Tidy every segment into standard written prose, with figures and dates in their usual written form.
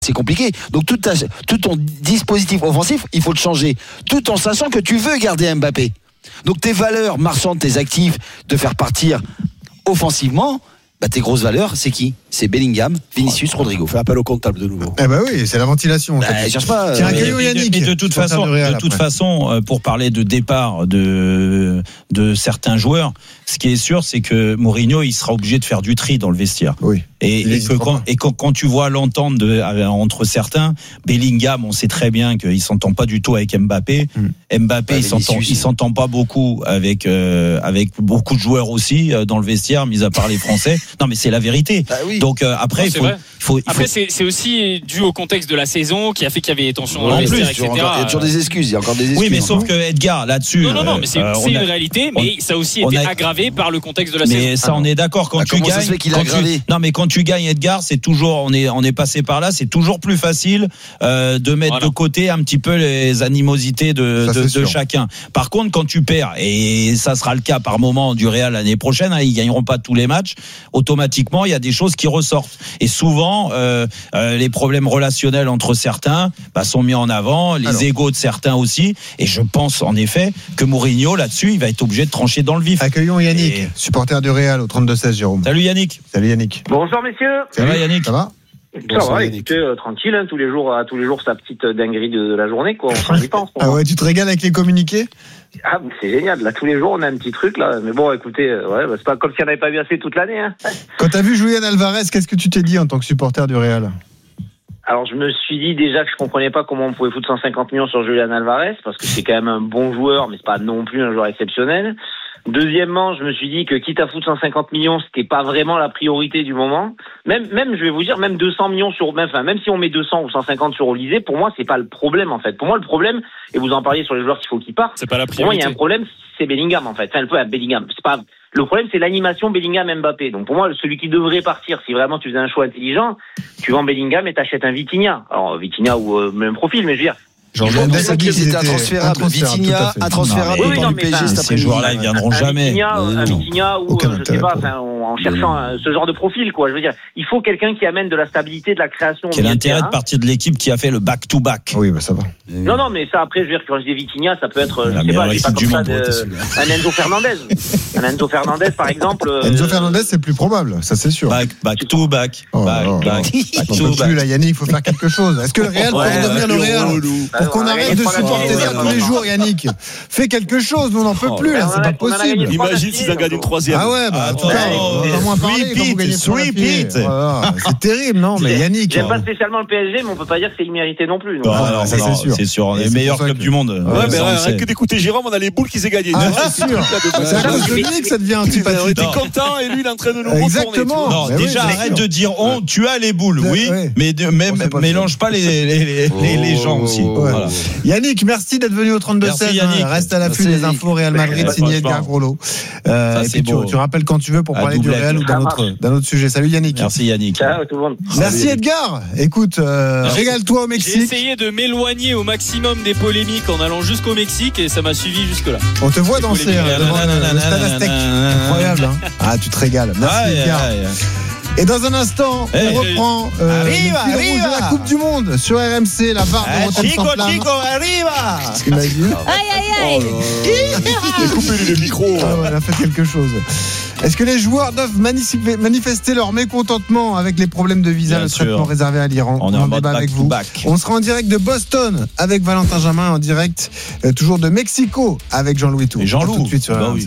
c'est compliqué. Donc tout ton dispositif offensif, il faut le changer, tout en sachant que tu veux garder Mbappé. Donc tes valeurs marchandes, tes actifs, de faire partir offensivement, tes grosses valeurs, c'est qui ? C'est Bellingham, Vinicius, Rodrigo. Fais appel au comptable de nouveau. Eh ben oui, c'est la ventilation. Cherche pas. Tiens, accueillons Yannick. Mais de toute façon, pour parler de départ de certains joueurs, ce qui est sûr, c'est que Mourinho, il sera obligé de faire du tri dans le vestiaire. Oui. Et quand tu vois l'entente entre certains, Bellingham, on sait très bien qu'il s'entend pas du tout avec Mbappé. Mbappé, il s'entend pas beaucoup avec beaucoup de joueurs aussi dans le vestiaire, mis à part les Français. Non, mais c'est la vérité. Oui. Donc après, Après, c'est aussi dû au contexte de la saison qui a fait qu'il y avait des tensions dans le plus, vestiaire, etc. Il y a toujours des excuses. Il y a encore des excuses. Oui, mais sauf que Edgar, là-dessus. Non, mais c'est une réalité, mais ça a aussi été aggravé par le contexte de la saison. Mais ça, on est d'accord. Quand tu gagnes, quand tu gagnes, Edgar, c'est toujours, on est passé par là, c'est toujours plus facile de mettre de côté un petit peu les animosités de chacun. Par contre, quand tu perds, et ça sera le cas par moment du Real l'année prochaine, ils gagneront pas tous les matchs. Automatiquement, il y a des choses qui ressortent. Et souvent, les problèmes relationnels entre certains sont mis en avant, les égos de certains aussi. Et je pense en effet que Mourinho, là-dessus, il va être obligé de trancher dans le vif. Accueillons Yannick, supporter du Real au 32-16, Jérôme. Salut Yannick. Bonjour messieurs. Ça va Yannick ? Ça va ? Ça va, écoutez, tranquille, tous les jours sa petite dinguerie de la journée, quoi. On s'en y pense. Ah ouais, tu te régales avec les communiqués ? Ah, c'est génial. Là, tous les jours, on a un petit truc, là. Mais bon, écoutez, c'est pas comme si on n'avait pas vu assez toute l'année, hein. Quand t'as vu Julián Alvarez, qu'est-ce que tu t'es dit en tant que supporter du Real ? Alors, je me suis dit déjà que je comprenais pas comment on pouvait foutre 150 millions sur Julián Alvarez, parce que c'est quand même un bon joueur, mais c'est pas non plus un joueur exceptionnel. Deuxièmement, je me suis dit que quitte à foutre 150 millions, c'était pas vraiment la priorité du moment. Même, je vais vous dire, même 200 millions même si on met 200 ou 150 sur Olysée, pour moi, c'est pas le problème, en fait. Pour moi, le problème, et vous en parliez sur les joueurs qu'il faut qu'ils partent. C'est pas la priorité. Pour moi, il y a un problème, c'est Bellingham, en fait. Enfin, Bellingham. C'est pas, le problème, c'est l'animation Bellingham-Mbappé. Donc, pour moi, celui qui devrait partir, si vraiment tu faisais un choix intelligent, tu vends Bellingham et t'achètes un Vitinha. Alors, Vitinha ou même profil, mais je veux dire, c'était intransférable. Vitinha, intransférable. Oui, non, mais PSG, ces joueurs-là, ils viendront jamais. Un Vitinha ou, je sais pas, en cherchant ce genre de profil, quoi. Je veux dire, il faut quelqu'un qui amène de la stabilité, de la création. Quel intérêt de partir de l'équipe qui a fait le back-to-back? Oui, ça va. Non, mais ça, après, je veux dire, quand je dis Vitinha, ça peut être, je sais pas comme ça, un Enzo Fernandez. Un Enzo Fernandez, par exemple. Enzo Fernandez, c'est plus probable, ça c'est sûr. Back-to-back. Back-to-back. Là, Yannick, il faut faire quelque chose. Est-ce que le Real peut redevenir le Real? Pour qu'on arrête de supporter ça tous les jours, Yannick. Fais quelque chose, nous on n'en peut plus, là, c'est pas possible. Imagine s'ils en gagnent une troisième. Ah ouais, en tout cas, on va moins parler quand vous gagnez 3 Voilà, c'est terrible, non, mais Yannick. J'aime pas spécialement le PSG, mais on peut pas dire que c'est immérité non plus. Non, ça c'est sûr. On est le meilleur club du monde. Ouais, mais rien que d'écouter Jérôme, on a les boules qui s'est gagné. C'est sûr. C'est à cause de lui que ça devient antipathique. On était content et lui, il est en train de nous retourner. Exactement. Non, déjà, arrête de dire on, tu as les boules, oui, mais mélange pas les gens aussi. Yannick, merci d'être venu au 32-16. Reste à l'affût des infos Real Madrid, signé Edgar Groslo. Et puis tu rappelles quand tu veux pour parler du Real ou d'un autre sujet. Salut Yannick. Merci Yannick. Ciao tout le monde. Merci Edgar. Écoute, régale-toi au Mexique. J'ai essayé de m'éloigner au maximum des polémiques en allant jusqu'au Mexique et ça m'a suivi jusque-là. On te voit danser devant le Stade Aztec. Incroyable. Ah, tu te régales. Merci Edgar. Et dans un instant, on reprend le fil rouge de la Coupe du Monde sur RMC, la VAR de Rotten sans flamme. Chico, arriva. Ce qu'il m'a dit. Aïe. Coupez-lui le micro. Elle a fait quelque chose. Est-ce que les joueurs doivent manifester leur mécontentement avec les problèmes de visa, le traitement réservé à l'Iran? On en débat avec vous. On sera en direct de Boston avec Valentin Jamin, en direct toujours de Mexico avec Jean-Louis Tour. Et Jean-Loup. Tout de suite sur RMC.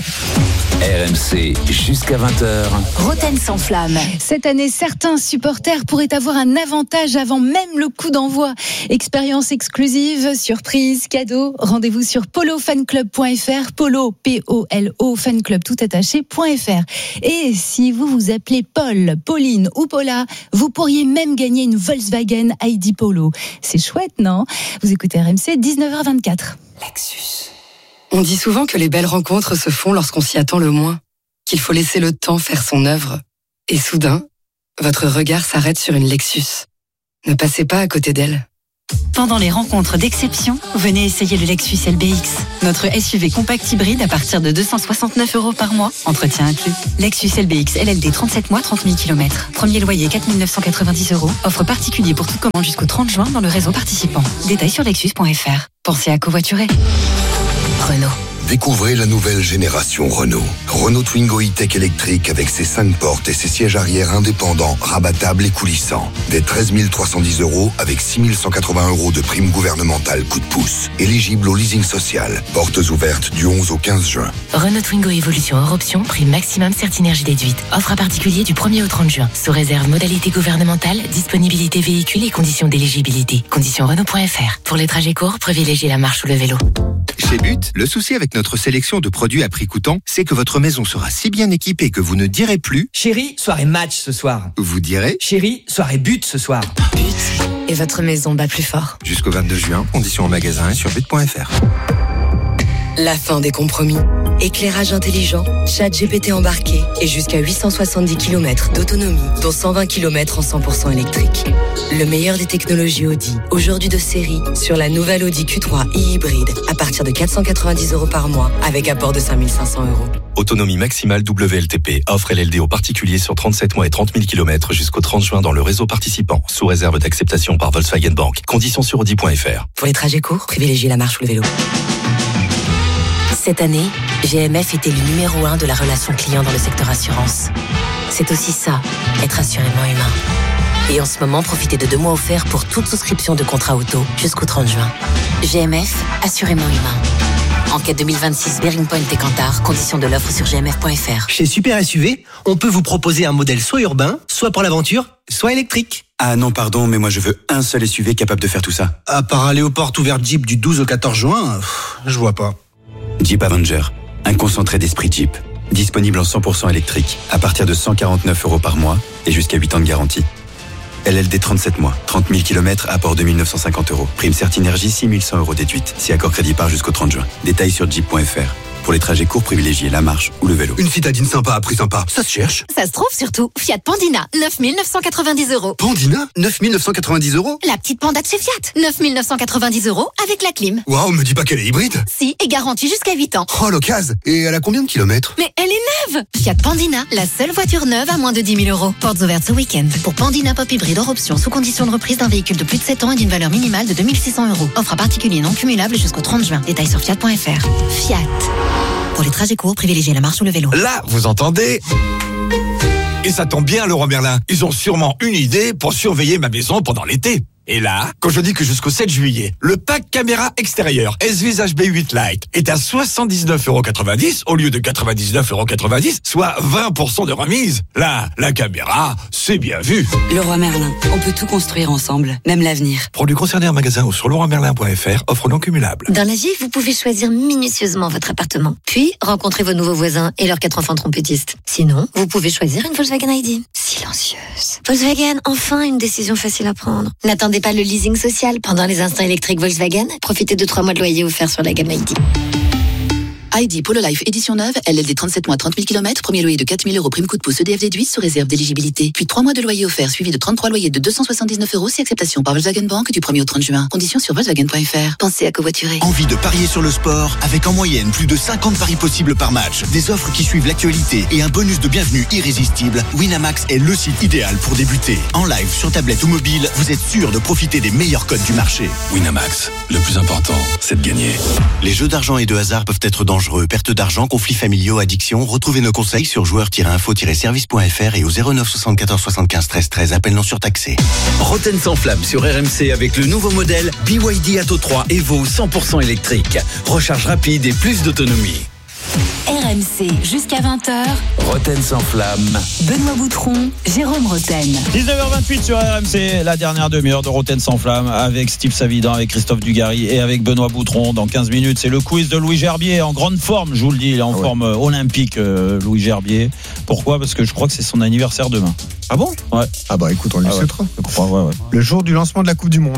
RMC jusqu'à 20h. Rotten sans flamme. Cette année, certains supporters pourraient avoir un avantage avant même le coup d'envoi. Expérience exclusive, surprise, cadeau. Rendez-vous sur polofanclub.fr, polo, P-O-L-O, fanclub tout attaché.fr. Et si vous vous appelez Paul, Pauline ou Paula, vous pourriez même gagner une Volkswagen ID Polo. C'est chouette, non? Vous écoutez RMC, 19h24. Lexus. On dit souvent que les belles rencontres se font lorsqu'on s'y attend le moins, qu'il faut laisser le temps faire son œuvre. Et soudain, votre regard s'arrête sur une Lexus. Ne passez pas à côté d'elle. Pendant les rencontres d'exception, venez essayer le Lexus LBX. Notre SUV compact hybride à partir de 269 € par mois, entretien inclus. Lexus LBX LLD 37 mois, 30 000 km. Premier loyer 4 990 €. Offre particulier pour toute commande jusqu'au 30 juin dans le réseau participant. Détails sur lexus.fr. Pensez à covoiturer. Renault. Découvrez la nouvelle génération Renault. Renault Twingo E-Tech électrique avec ses 5 portes et ses sièges arrière indépendants, rabattables et coulissants. Dès 13 310 € avec 6 180 € de prime gouvernementale coup de pouce. Éligible au leasing social. Portes ouvertes du 11 au 15 juin. Renault Twingo Evolution hors option, prime maximum Certinergie déduite. Offre à particulier du 1er au 30 juin. Sous réserve modalité gouvernementale, disponibilité véhicule et conditions d'éligibilité. Conditions Renault.fr. Pour les trajets courts, privilégiez la marche ou le vélo. Chez But, le souci avec notre sélection de produits à prix coûtant, c'est que votre maison sera si bien équipée que vous ne direz plus « Chérie, soirée match ce soir ». Vous direz « Chérie, soirée but ce soir ». But. Et votre maison bat plus fort. Jusqu'au 22 juin, conditions en magasin et sur but.fr. La fin des compromis. Éclairage intelligent, chat GPT embarqué et jusqu'à 870 km d'autonomie, dont 120 km en 100% électrique. Le meilleur des technologies Audi, aujourd'hui de série, sur la nouvelle Audi Q3 e-hybride, à partir de 490 € par mois, avec apport de 5 500 €. Autonomie maximale WLTP, offre LLD aux particuliers sur 37 mois et 30 000 km jusqu'au 30 juin dans le réseau participant, sous réserve d'acceptation par Volkswagen Bank. Conditions sur Audi.fr. Pour les trajets courts, privilégiez la marche ou le vélo. Cette année, GMF était le numéro 1 de la relation client dans le secteur assurance. C'est aussi ça, être assurément humain. Et en ce moment, profitez de 2 mois offerts pour toute souscription de contrat auto jusqu'au 30 juin. GMF, assurément humain. Enquête 2026, Bearing Point et Kantar. Conditions de l'offre sur gmf.fr. Chez Super SUV, on peut vous proposer un modèle soit urbain, soit pour l'aventure, soit électrique. Ah non, pardon, mais moi je veux un seul SUV capable de faire tout ça. À part aller aux portes ouvertes Jeep du 12 au 14 juin, je vois pas. Jeep Avenger, un concentré d'esprit Jeep. Disponible en 100% électrique, à partir de 149 € par mois et jusqu'à 8 ans de garantie. LLD 37 mois, 30 000 km, apport 2 950 €. Prime Certinergie, 6 100 € déduite. Si accord crédit par jusqu'au 30 juin. Détails sur jeep.fr. Pour les trajets courts, privilégiez la marche ou le vélo. Une citadine sympa à prix sympa, ça se cherche. Ça se trouve surtout. Fiat Pandina, 9 990 €. Pandina, 9 990 €. La petite Panda de chez Fiat, 9 990 € avec la clim. Waouh, me dis pas qu'elle est hybride. Si, et garantie jusqu'à 8 ans. Oh, l'occasion. Et elle a combien de kilomètres? Mais elle est neuve. Fiat Pandina, la seule voiture neuve à moins de 10 000 €. Portes ouvertes ce week-end. Pour Pandina Pop hybride hors option, sous condition de reprise d'un véhicule de plus de 7 ans et d'une valeur minimale de 2 600 €. Offre à particulier non cumulable jusqu'au 30 juin. Détails sur Fiat.fr. Fiat. Pour les trajets courts, privilégiez la marche ou le vélo. Là, vous entendez? Et ça tombe bien, Leroy Merlin. Ils ont sûrement une idée pour surveiller ma maison pendant l'été. Et là, quand je dis que jusqu'au 7 juillet, le pack caméra extérieure S-Vis HB8 Lite est à 79,90 € au lieu de 99,90 €, soit 20% de remise. Là, la caméra, c'est bien vu. Leroy Merlin, on peut tout construire ensemble, même l'avenir. Produits concernés en magasin ou sur leroymerlin.fr, offre non cumulable. Dans la vie, vous pouvez choisir minutieusement votre appartement. Puis, rencontrer vos nouveaux voisins et leurs 4 enfants trompettistes. Sinon, vous pouvez choisir une Volkswagen ID. Silencieuse. Volkswagen, enfin une décision facile à prendre. N'attendez pas le leasing social pendant les instants électriques Volkswagen. Profitez de 3 mois de loyer offerts sur la gamme ID. ID Polo Life édition neuve, LLD 37 mois 30 000 km, premier loyer de 4 000 € prime coup de pouce EDF déduit sous réserve d'éligibilité. Puis 3 mois de loyer offert suivi de 33 loyers de 279 € si acceptation par Volkswagen Bank du 1er au 30 juin. Conditions sur Volkswagen.fr. Pensez à covoiturer. Envie de parier sur le sport avec en moyenne plus de 50 paris possibles par match, des offres qui suivent l'actualité et un bonus de bienvenue irrésistible. Winamax est le site idéal pour débuter. En live, sur tablette ou mobile, vous êtes sûr de profiter des meilleurs codes du marché. Winamax, le plus important, c'est de gagner. Les jeux d'argent et de hasard peuvent être dangereux. Perte d'argent, conflits familiaux, addiction. Retrouvez nos conseils sur joueurs-info-service.fr et au 09 74 75 13 13. Appel non surtaxé. Roten sans flamme sur RMC avec le nouveau modèle BYD Atto 3 Evo 100% électrique. Recharge rapide et plus d'autonomie. RMC jusqu'à 20h. Roten sans flamme. Benoît Boutron, Jérôme Roten. 19h28 sur RMC, la dernière demi-heure de Roten sans flamme avec Steve Savidan, avec Christophe Dugarry et avec Benoît Boutron. Dans 15 minutes, c'est le quiz de Louis Gerbier en grande forme, je vous le dis, il est en forme olympique, Louis Gerbier. Pourquoi ? Parce que je crois que c'est son anniversaire demain. Ah bon ? Ouais. Ah bah écoute, on lui souhaitera. Je crois, ouais. Le jour du lancement de la Coupe du Monde alors.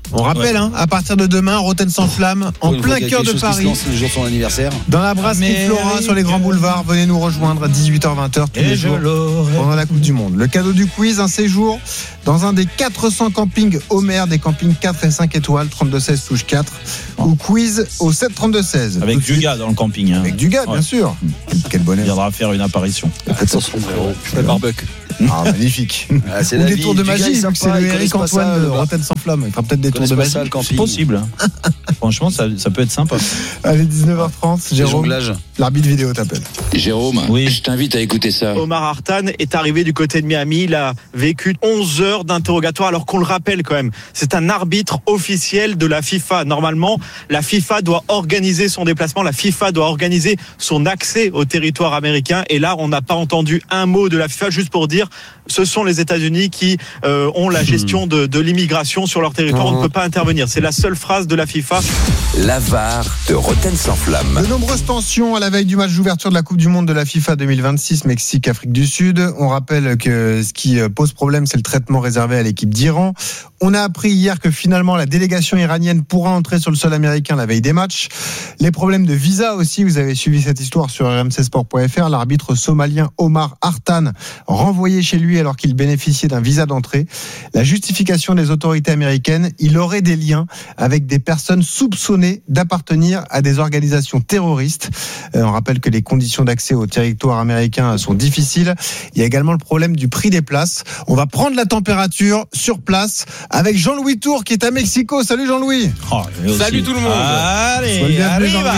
On rappelle, à partir de demain, Rotten sans flamme, en plein cœur de Paris. Le jour de son anniversaire. Dans la brasserie Flora, sur les grands boulevards. Venez nous rejoindre à 18h-20h tous les jours pendant la Coupe du Monde. Le cadeau du quiz, un séjour dans un des 400 campings Homer, des campings 4 et 5 étoiles, 32-16 touche 4, ou quiz au 7-32-16. Avec du gars dans le camping. Avec du gars, bien sûr. Quel bonheur. Il viendra faire une apparition. Attention, je fais le barbecue. Ah, magnifique. C'est ou la des vie, tours de du magie, gars, c'est le Eric Antoine de Rotten sans flamme. Il fera peut-être des tours de magie. C'est possible. Franchement, ça peut être sympa. Allez, 19h30, Jérôme, l'arbitre vidéo t'appelle. Jérôme, je t'invite à écouter ça. Omar Hartan est arrivé du côté de Miami. Il a vécu 11 heures d'interrogatoire, alors qu'on le rappelle quand même. C'est un arbitre officiel de la FIFA. Normalement, la FIFA doit organiser son déplacement. La FIFA doit organiser son accès au territoire américain. Et là, on n'a pas entendu un mot de la FIFA, juste pour dire ce sont les États-Unis qui ont la gestion de l'immigration sur leur territoire. On ne peut pas intervenir. C'est la seule phrase de la FIFA. La VAR de Rotten sans flamme. De nombreuses tensions à la veille du match d'ouverture de la Coupe du Monde de la FIFA 2026, Mexique, Afrique du Sud. On rappelle que ce qui pose problème, c'est le traitement réservé à l'équipe d'Iran. On a appris hier que finalement la délégation iranienne pourra entrer sur le sol américain la veille des matchs. Les problèmes de visa aussi, vous avez suivi cette histoire sur rmcsport.fr. L'arbitre somalien Omar Hartan renvoyé chez lui alors qu'il bénéficiait d'un visa d'entrée. La justification des autorités américaines, il aurait des liens avec des personnes soupçonnées d'appartenir à des organisations terroristes. On rappelle que les conditions d'accès au territoire américain sont difficiles. Il y a également le problème du prix des places. On va prendre la température sur place avec Jean-Louis Tour qui est à Mexico. Salut Jean-Louis. Salut tout le monde. Allez, arriva.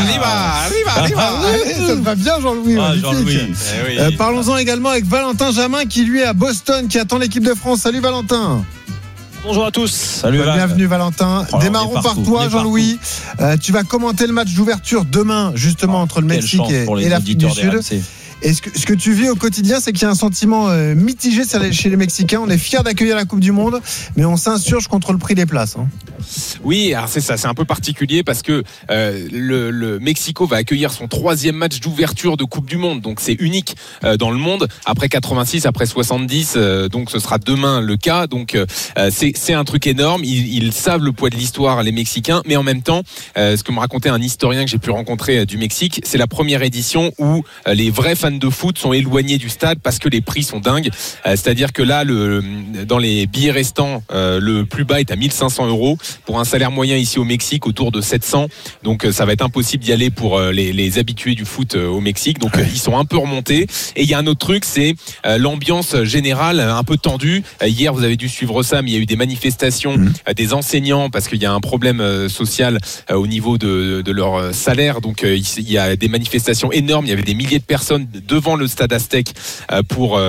Ça te va bien Jean-Louis. Jean-Louis. Parlons-en également avec Valentin Jamin qui lui est à Boston, qui attend l'équipe de France. Salut Valentin. Bonjour à tous. Salut bienvenue Valentin. Démarrons par toi Jean-Louis. Tu vas commenter le match d'ouverture demain justement entre le Mexique et l'Afrique du Sud. Et ce que tu vis au quotidien, c'est qu'il y a un sentiment mitigé chez les Mexicains. On est fiers d'accueillir la Coupe du Monde, mais on s'insurge contre le prix des places. Oui, alors c'est ça, c'est un peu particulier parce que le Mexico va accueillir son 3e match d'ouverture de Coupe du Monde, donc c'est unique dans le monde. Après 86, après 70, donc ce sera demain le cas. Donc c'est un truc énorme. Ils savent le poids de l'histoire, les Mexicains, mais en même temps, ce que me racontait un historien que j'ai pu rencontrer du Mexique, c'est la première édition où les vrais fans de foot sont éloignés du stade parce que les prix sont dingues. C'est-à-dire que là, dans les billets restants, le plus bas est à 1500 € pour un salaire moyen ici au Mexique autour de 700. Donc ça va être impossible d'y aller pour les habitués du foot au Mexique. Donc ils sont un peu remontés. Et il y a un autre truc, c'est l'ambiance générale un peu tendue. Hier, vous avez dû suivre ça, mais il y a eu des manifestations des enseignants parce qu'il y a un problème social au niveau de leur salaire. Donc il y a des manifestations énormes. Il y avait des milliers de personnes devant le stade Aztec pour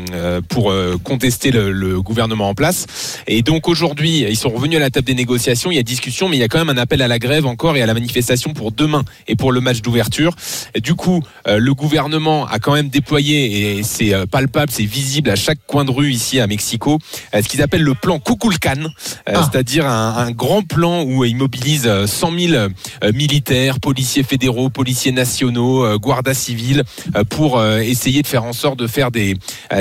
contester le gouvernement en place. Et donc aujourd'hui, ils sont revenus à la table des négociations. Il y a discussion, mais il y a quand même un appel à la grève encore et à la manifestation pour demain et pour le match d'ouverture. Et du coup, le gouvernement a quand même déployé, et c'est palpable, c'est visible à chaque coin de rue ici à Mexico, ce qu'ils appellent le plan Kukulkan, c'est-à-dire un grand plan où ils mobilisent 100 000 militaires, policiers fédéraux, policiers nationaux, guardas civils, pour essayer de faire en sorte de faire des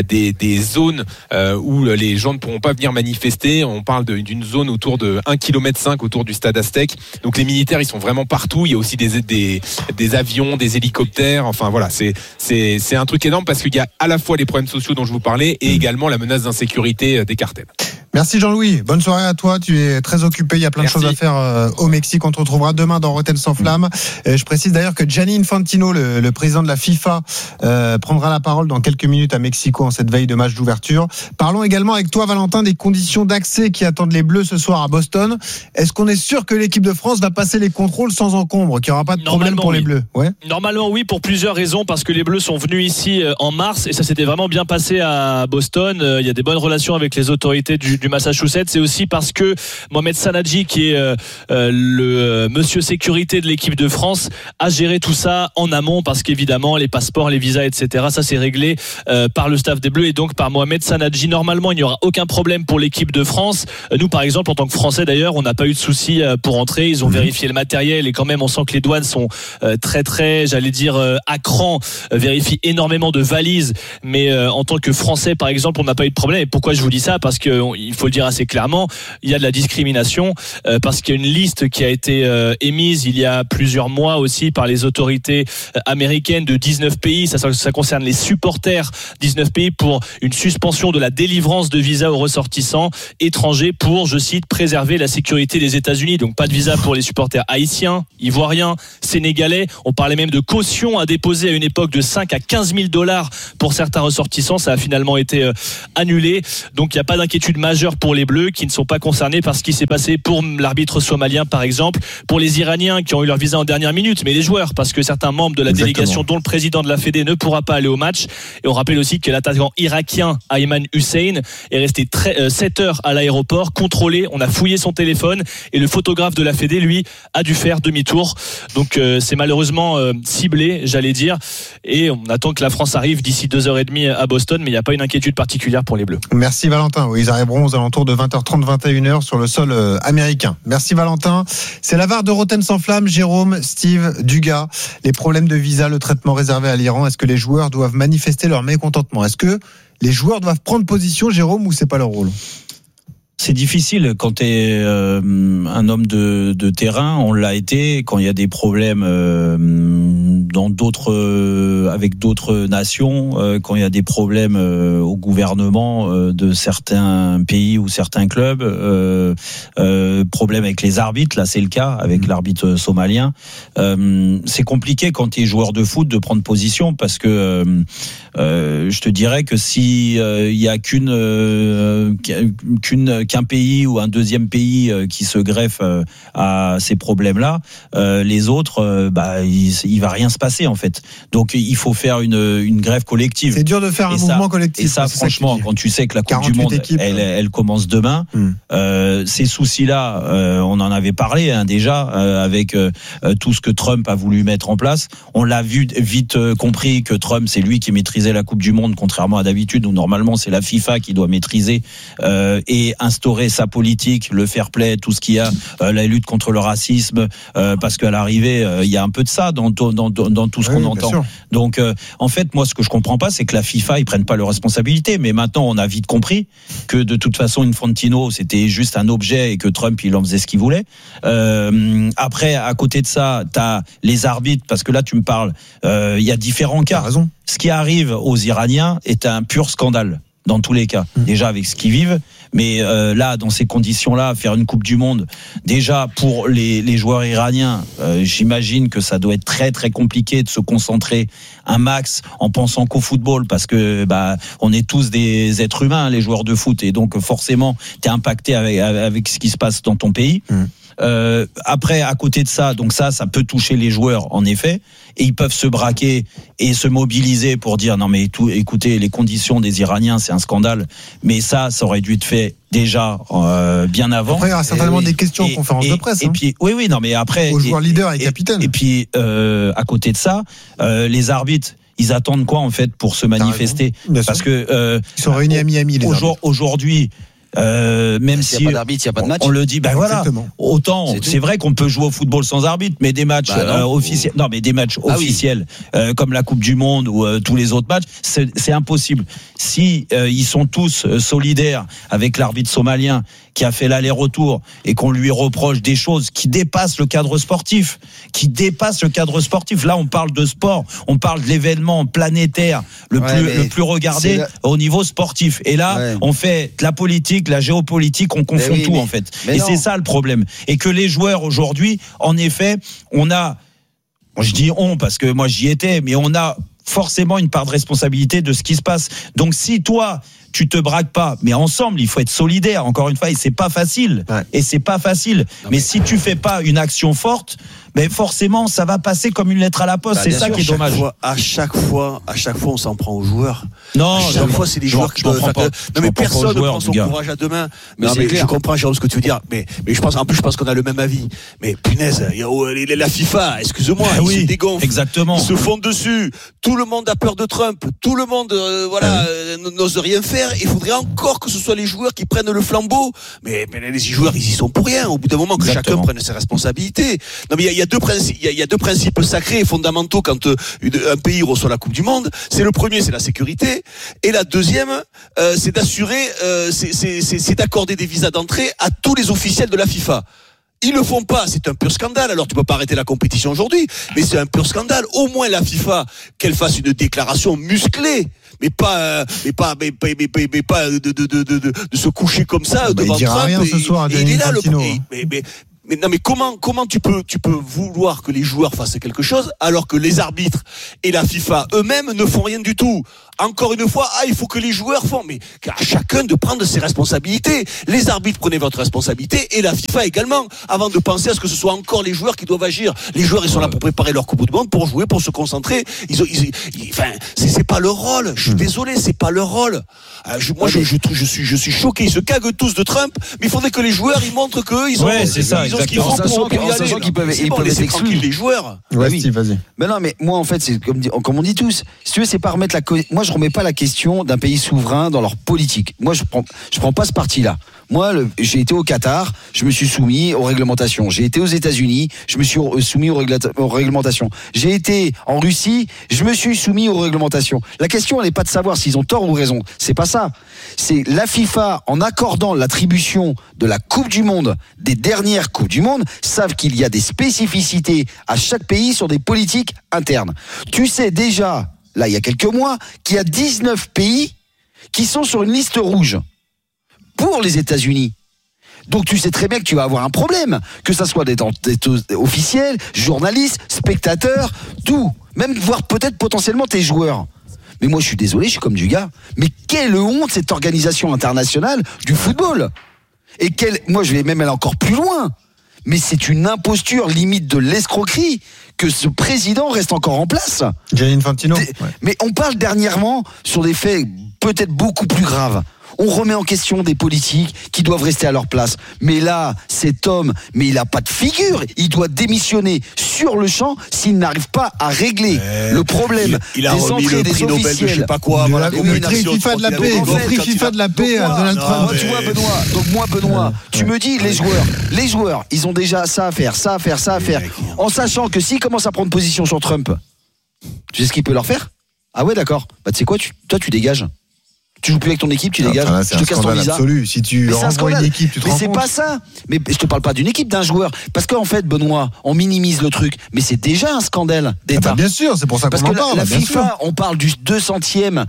zones où les gens ne pourront pas venir manifester. On parle d'une zone autour de 1,5 km autour du stade Aztec. Donc les militaires, ils sont vraiment partout. Il y a aussi des avions, des hélicoptères. Enfin voilà, c'est un truc énorme parce qu'il y a à la fois les problèmes sociaux dont je vous parlais et également la menace d'insécurité des cartels. Merci Jean-Louis, bonne soirée à toi, tu es très occupé, il y a plein de choses à faire au Mexique, on te retrouvera demain dans Rotten sans flamme. Je précise d'ailleurs que Gianni Infantino, le président de la FIFA, prendra la parole dans quelques minutes à Mexico en cette veille de match d'ouverture. Parlons également avec toi Valentin des conditions d'accès qui attendent les Bleus ce soir à Boston. Est-ce qu'on est sûr que l'équipe de France va passer les contrôles sans encombre, qu'il n'y aura pas de problème pour les Bleus? Normalement oui, pour plusieurs raisons, parce que les Bleus sont venus ici en mars et ça s'était vraiment bien passé à Boston. Il y a des bonnes relations avec les autorités du Massachusetts. C'est aussi parce que Mohamed Sanadji, qui est le monsieur sécurité de l'équipe de France, a géré tout ça en amont, parce qu'évidemment les passeports, les visas, etc., ça c'est réglé par le staff des Bleus et donc par Mohamed Sanadji. Normalement il n'y aura aucun problème pour l'équipe de France. Nous par exemple en tant que Français d'ailleurs, on n'a pas eu de soucis pour entrer. Ils ont vérifié le matériel et quand même on sent que les douanes sont très j'allais dire à cran, vérifient énormément de valises, mais en tant que Français par exemple on n'a pas eu de problème. Et pourquoi je vous dis ça? Parce qu'il il faut le dire assez clairement, il y a de la discrimination parce qu'il y a une liste qui a été émise il y a plusieurs mois aussi par les autorités américaines de 19 pays. Ça concerne les supporters 19 pays pour une suspension de la délivrance de visa aux ressortissants étrangers pour, je cite, préserver la sécurité des États-Unis. Donc pas de visa pour les supporters haïtiens, ivoiriens, sénégalais. On parlait même de caution à déposer à une époque de 5 à 15 000 $ pour certains ressortissants. Ça a finalement été annulé. Donc il n'y a pas d'inquiétude majeure pour les Bleus qui ne sont pas concernés par ce qui s'est passé pour l'arbitre somalien par exemple, pour les Iraniens qui ont eu leur visa en dernière minute, mais les joueurs, parce que certains membres de la délégation dont le président de la Fédé ne pourra pas aller au match. Et on rappelle aussi que l'attaquant irakien Ayman Hussein est resté 7 heures à l'aéroport, contrôlé. On a fouillé son téléphone et le photographe de la Fédé, lui, a dû faire demi-tour. Donc c'est malheureusement ciblé, j'allais dire. Et on attend que la France arrive d'ici 2h30 à Boston, mais il n'y a pas une inquiétude particulière pour les Bleus. Merci Valentin. Oui, ils arriveront aux alentours de 20h30, 21h sur le sol américain. Merci Valentin. C'est la VAR de Roten sans flamme. Jérôme, Steve, Dugas. Les problèmes de visa, le traitement réservé à l'Iran. Est-ce que les joueurs doivent manifester leur mécontentement? Est-ce que les joueurs doivent prendre position, Jérôme, ou c'est pas leur rôle? C'est difficile quand tu es un homme de terrain. On l'a été quand il y a des problèmes dans d'autres avec d'autres nations, quand il y a des problèmes au gouvernement de certains pays ou certains clubs, problèmes avec les arbitres. Là, c'est le cas avec l'arbitre somalien. C'est compliqué quand tu es joueur de foot de prendre position parce que je te dirais que si il y a qu'un pays ou un deuxième pays qui se greffe à ces problèmes-là, les autres, il va rien se passer en fait. Donc il faut faire une grève collective. C'est dur de faire un mouvement collectif. Et ça, franchement, quand tu sais que la Coupe du Monde, elle commence demain, ces soucis-là, on en avait parlé déjà avec tout ce que Trump a voulu mettre en place. On l'a vite compris que Trump, c'est lui qui maîtrisait la Coupe du Monde, contrairement à d'habitude où normalement c'est la FIFA qui doit maîtriser et instaurer sa politique, le fair play, tout ce qu'il y a, la lutte contre le racisme, parce qu'à l'arrivée, il y a un peu de ça dans tout ce qu'on entend. Sûr. Donc, en fait, moi, ce que je comprends pas, c'est que la FIFA, ils prennent pas leurs responsabilités. Mais maintenant, on a vite compris que de toute façon, Infantino, c'était juste un objet et que Trump, il en faisait ce qu'il voulait. Après, à côté de ça, t'as les arbitres, parce que là, tu me parles, il y a différents cas. T'as raison. Ce qui arrive aux Iraniens est un pur scandale. Dans tous les cas, déjà avec ce qu'ils vivent, mais là, dans ces conditions-là, faire une Coupe du Monde, déjà pour les joueurs iraniens, j'imagine que ça doit être très très compliqué de se concentrer un max en pensant qu'au football, parce que on est tous des êtres humains, les joueurs de foot, et donc forcément, t'es impacté avec ce qui se passe dans ton pays. Après, à côté de ça, donc ça peut toucher les joueurs en effet, et ils peuvent se braquer et se mobiliser pour dire non mais écoutez, les conditions des Iraniens c'est un scandale, mais ça aurait dû être fait déjà bien avant. Après il y aura certainement des questions en conférence de presse. Et puis oui non mais après aux joueurs leaders et capitaines. Et puis à côté de ça, les arbitres, ils attendent quoi en fait pour se manifester? Parce que ils sont réunis à Miami les arbitres. Aujourd'hui. Même si il n'y a pas d'arbitre, il n'y a pas de match. On le dit, voilà. Autant, c'est vrai qu'on peut jouer au football sans arbitre, mais des matchs officiels, mais des matchs officiels, comme la Coupe du Monde ou tous les autres matchs, c'est impossible. Si ils sont tous solidaires avec l'arbitre somalien qui a fait l'aller-retour et qu'on lui reproche des choses qui dépassent le cadre sportif, Là, on parle de sport, on parle de l'événement planétaire le plus regardé au niveau sportif. Et là, on fait de la politique, la géopolitique, on confond tout en fait. Et c'est ça le problème. Et que les joueurs aujourd'hui, en effet, je dis on parce que moi j'y étais, mais on a forcément une part de responsabilité de ce qui se passe. Donc si toi tu te braques pas, mais ensemble il faut être solidaire. Encore une fois, et c'est pas facile. Mais si tu fais pas une action forte, mais forcément ça va passer comme une lettre à la poste. C'est ça qui est dommage. À chaque fois, on s'en prend aux joueurs. Non, à chaque fois c'est les joueurs qui doivent. Non mais personne ne prend son courage à deux mains. Mais je comprends, Jérôme, ce que tu veux dire. Mais je pense qu'on a le même avis. Mais punaise, il y a la FIFA. Excuse-moi, ils se dégonflent. Exactement. Ils se font dessus. Tout le monde a peur de Trump. Tout le monde, n'ose rien faire. derrière, il faudrait encore que ce soit les joueurs qui prennent le flambeau. Mais les joueurs, ils y sont pour rien. Au bout d'un moment, que chacun prenne ses responsabilités. Non, mais il y a deux principes sacrés et fondamentaux quand un pays reçoit la Coupe du Monde. C'est le premier, c'est la sécurité. Et la deuxième, c'est d'assurer, c'est d'accorder des visas d'entrée à tous les officiels de la FIFA. Ils le font pas, c'est un pur scandale. Alors tu peux pas arrêter la compétition aujourd'hui, mais c'est un pur scandale. Au moins la FIFA, qu'elle fasse une déclaration musclée, mais pas de se coucher comme ça devant il dira Trump. Rien ce soir, il est là mais non, mais comment tu peux vouloir que les joueurs fassent quelque chose alors que les arbitres et la FIFA eux-mêmes ne font rien du tout? Encore une fois, il faut que les joueurs font, mais à chacun de prendre ses responsabilités. Les arbitres, prenez votre responsabilité et la FIFA également, avant de penser à ce que ce soit encore les joueurs qui doivent agir. Les joueurs, ils sont là pour préparer leur Coupe du Monde, pour jouer, pour se concentrer. C'est pas leur rôle. Je suis désolé, c'est pas leur rôle. Je suis choqué. Ils se caguent tous de Trump, mais il faudrait que les joueurs, ils montrent qu'eux, ils ont ce qu'ils font pour y aller. Qu'ils peuvent être exclus. Les joueurs. Vas-y. Mais non, mais moi, en fait, c'est comme on dit tous. Si tu veux, c'est pas remettre moi, je remets pas la question d'un pays souverain dans leur politique. Moi, je prends pas ce parti-là. Moi, j'ai été au Qatar, je me suis soumis aux réglementations. J'ai été aux États-Unis, je me suis soumis aux réglementations. J'ai été en Russie, je me suis soumis aux réglementations. La question, elle n'est pas de savoir s'ils ont tort ou raison. C'est pas ça. C'est la FIFA, en accordant l'attribution de la Coupe du Monde, des dernières Coupes du Monde, savent qu'il y a des spécificités à chaque pays sur des politiques internes. Tu sais déjà, là, il y a quelques mois, qu'il y a 19 pays qui sont sur une liste rouge pour les États-Unis. Donc tu sais très bien que tu vas avoir un problème, que ça soit des officiels, journalistes, spectateurs, tout, même voire peut-être potentiellement tes joueurs. Mais moi je suis désolé, je suis comme du gars. Mais quelle honte cette organisation internationale du football. Et moi je vais même aller encore plus loin. Mais c'est une imposture limite de l'escroquerie que ce président reste encore en place. Gianni Infantino. Mais on parle dernièrement sur des faits peut-être beaucoup plus graves. On remet en question des politiques qui doivent rester à leur place. Mais là, cet homme, mais il n'a pas de figure. Il doit démissionner sur le champ s'il n'arrive pas à régler le problème il a des remis entrées le des prix Nobel officiels. De je sais pas quoi. Voilà, le prix FIFA de la paix. Le prix FIFA de la paix à Donald Trump. Tu vois, Benoît. Donc moi, Benoît, tu me dis les joueurs, ils ont déjà ça à faire. En sachant que s'ils commencent à prendre position sur Trump, tu sais ce qu'il peut leur faire? Ah ouais, d'accord. Bah tu sais quoi, toi tu dégages. Tu joues plus avec ton équipe, tu dégages. Là, je te casse ton visa. Absolu. Si tu renvoies une équipe, tu te rends compte. Mais c'est pas ça. Mais je te parle pas d'une équipe, d'un joueur. Parce qu'en fait, Benoît, on minimise le truc. Mais c'est déjà un scandale d'État. Bien sûr, c'est pour ça qu'on en parle. Parce que la FIFA, on parle du 200e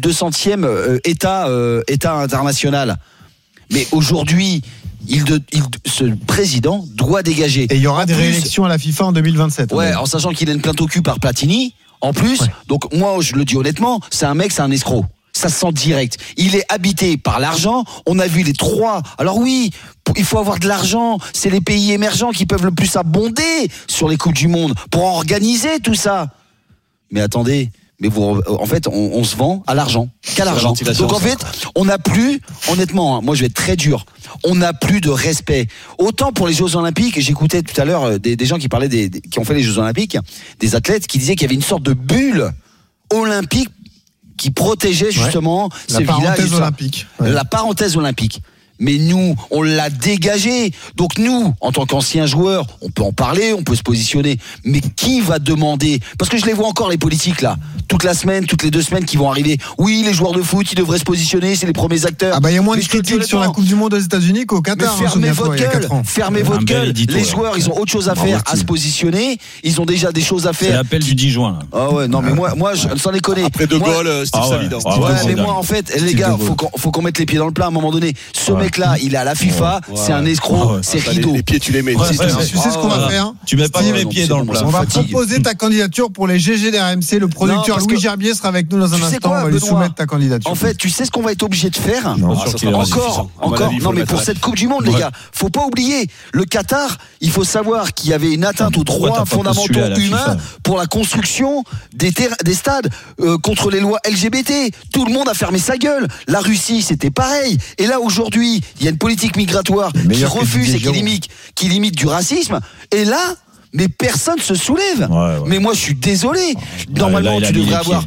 État international. Mais aujourd'hui, ce président doit dégager. Et il y aura des réélections à la FIFA en 2027. Ouais, en sachant qu'il a une plainte au cul par Platini, en plus. Ouais. Donc moi, je le dis honnêtement, c'est un escroc. Ça se sent direct. Il est habité par l'argent. On a vu les trois. Alors oui, il faut avoir de l'argent. C'est les pays émergents qui peuvent le plus abonder sur les Coupes du Monde pour organiser tout ça. Mais attendez, en fait, on se vend à l'argent, qu'à l'argent. Donc en fait, on n'a plus, honnêtement, moi je vais être très dur, on n'a plus de respect. Autant pour les Jeux Olympiques, j'écoutais tout à l'heure des gens qui parlaient qui ont fait les Jeux Olympiques, des athlètes qui disaient qu'il y avait une sorte de bulle olympique qui protégeait justement ces villages. La parenthèse olympique. Mais nous, on l'a dégagé. Donc nous, en tant qu'anciens joueurs, on peut en parler, on peut se positionner. Mais qui va demander? Parce que je les vois encore, les politiques, là. Toute la semaine, toutes les 2 semaines qui vont arriver. Oui, les joueurs de foot, ils devraient se positionner, c'est les premiers acteurs. Ah bah il y a moins de critiques sur la Coupe du Monde aux États-Unis qu'au Qatar. Mais fermez votre gueule. Fermez votre gueule. Les joueurs, ils ont autre chose à faire, à se positionner. Ils ont déjà des choses à faire. C'est l'appel du 10 juin. Ah ouais, non, mais moi, sans déconner. Après De Gaulle, Steve Savidan. Ouais, mais moi, en fait, les gars, faut qu'on mette les pieds dans le plat à un moment donné. Ce mec-là, il est à la FIFA, c'est un escroc, c'est rideau. Les pieds, tu les mets. Tu sais ce qu'on va faire? Tu mets pas les pieds dans le plat. On va proposer ta candidature pour les GG d'RMC. Le producteur Louis Gerbier sera avec nous dans un instant. On va lui soumettre ta candidature. En fait, tu sais ce qu'on va être obligé de faire? Encore. Non, mais pour cette Coupe du Monde, les gars, faut pas oublier, le Qatar, il faut savoir qu'il y avait une atteinte aux droits fondamentaux humains pour la construction des stades contre les lois LGBT. Tout le monde a fermé sa gueule. La Russie, c'était pareil. Et là, aujourd'hui, il y a une politique migratoire qui refuse et qui limite du racisme. Et là, mais personne se soulève. Mais moi, je suis désolé. Normalement, tu devrais avoir.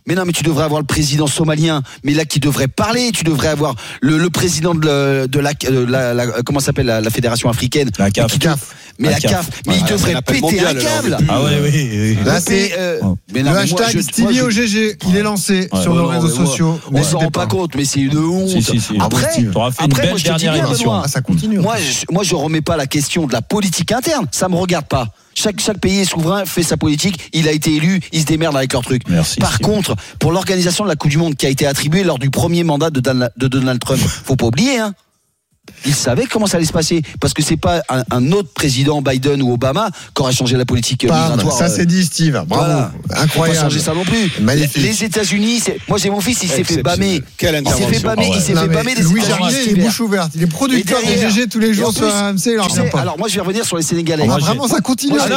Mais non, mais tu devrais avoir le président somalien, mais là qui devrait parler. Tu devrais avoir le président de la comment s'appelle la fédération africaine. La CAF. Mais la CAF. Mais il devrait péter un câble. Ah oui. Là c'est le hashtag Stevie au GG. Il est lancé sur nos réseaux sociaux. On s'en rend pas compte, mais c'est une honte. Après, t'auras fait une belle dernière émission. Ça continue. Moi, je remets pas la question de la politique interne. Ça me regarde pas. Chaque pays est souverain, fait sa politique, il a été élu, ils se démerdent avec leur truc. Par contre, pour l'organisation de la Coupe du Monde qui a été attribuée lors du premier mandat de Donald Trump, faut pas oublier, ils savaient comment ça allait se passer, parce que c'est pas un autre président, Biden ou Obama, qui aurait changé la politique migratoire. Ça c'est dit, Steve. Bravo. Voilà. Incroyable. Faut pas changer ça non plus. Magnifique. Les États-Unis, moi j'ai mon fils, il s'est fait bâmer. Quelle Il s'est fait bâmer des Louis États-Unis. Jarnier, il est bouche ouverte. Il est producteur des GG tous les jours sur RMC. Il en revient pas. Alors moi je vais revenir sur les Sénégalais. Vraiment ça continue. C'est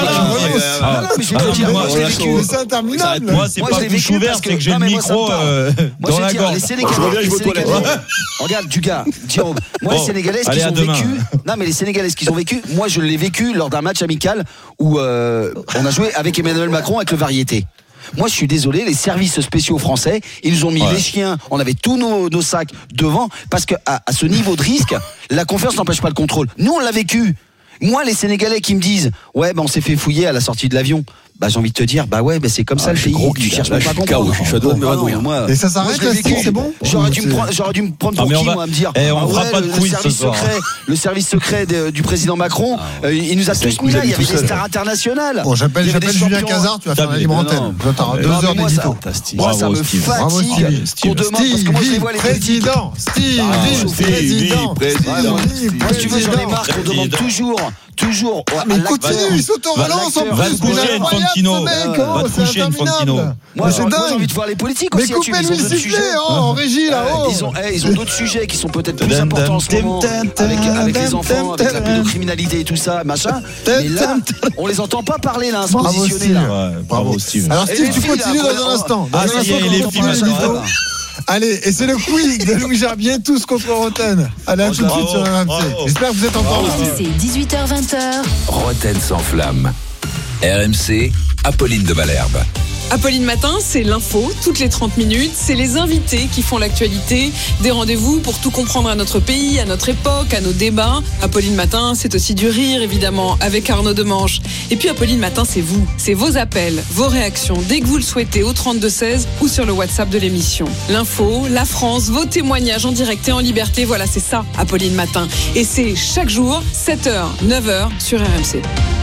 interminable. Moi c'est pas bouche ouverte, c'est que j'ai le micro dans la gorge. Les Sénégalais. Regarde du gars, Jérôme. Moi les Sénégalais, ce qu'ils ont vécu. Non mais les Sénégalais, ce qu'ils ont vécu, moi je l'ai vécu lors d'un match amical où on a joué avec Emmanuel Macron avec le Variété. Moi je suis désolé, les services spéciaux français, ils nous ont mis les chiens, on avait tous nos sacs devant, parce que à ce niveau de risque, la confiance n'empêche pas le contrôle. Nous on l'a vécu. Moi les Sénégalais qui me disent on s'est fait fouiller à la sortie de l'avion. J'ai envie de te dire, c'est comme ça le pays. Tu cherches pas à comprendre. Et ça s'arrête là, c'est bon. J'aurais dû me prendre pour qui, moi, à me dire. On fera pas de quiz ce soir. Le service secret du président Macron, il nous a tous mis là. Il y avait des stars internationales. Bon, j'appelle Julien Cazard, tu vas faire la libre antenne. Tu auras 2 heures d'édito. Moi, ça me fatigue qu'on demande, parce que moi, je les vois les président. Président. Moi, si tu veux, j'en ai marre qu'on demande toujours. Mais continue, il s'auto-relance en plus. Va se coucher, Infantino. Va te coucher, Infantino. Moi, j'ai envie de voir les politiques aussi. Mais coupez-lui le sifflet, en régie, là-haut. Ils ont d'autres sujets qui sont peut-être plus importants en ce moment. Avec les enfants, avec la pédocriminalité et tout ça, machin. Mais là, on les entend pas parler, là, se positionner, là. Bravo, Steve. Alors, Steve, tu continues dans un instant. Ah, ça y est, les films, ça. Allez, et c'est le quiz de Louis Gerbier, tous contre Roten. Allez, à tout de suite sur RMC. J'espère que vous êtes encore là. C'est 18h-20h. Roten sans flamme. RMC, Apolline de Malherbe. Apolline Matin, c'est l'info, toutes les 30 minutes. C'est les invités qui font l'actualité. Des rendez-vous pour tout comprendre à notre pays, à notre époque, à nos débats. Apolline Matin, c'est aussi du rire, évidemment, avec Arnaud Demanche. Et puis Apolline Matin, c'est vous. C'est vos appels, vos réactions, dès que vous le souhaitez, au 32-16 ou sur le WhatsApp de l'émission. L'info, la France, vos témoignages en direct et en liberté. Voilà, c'est ça, Apolline Matin. Et c'est chaque jour, 7h, 9h sur RMC.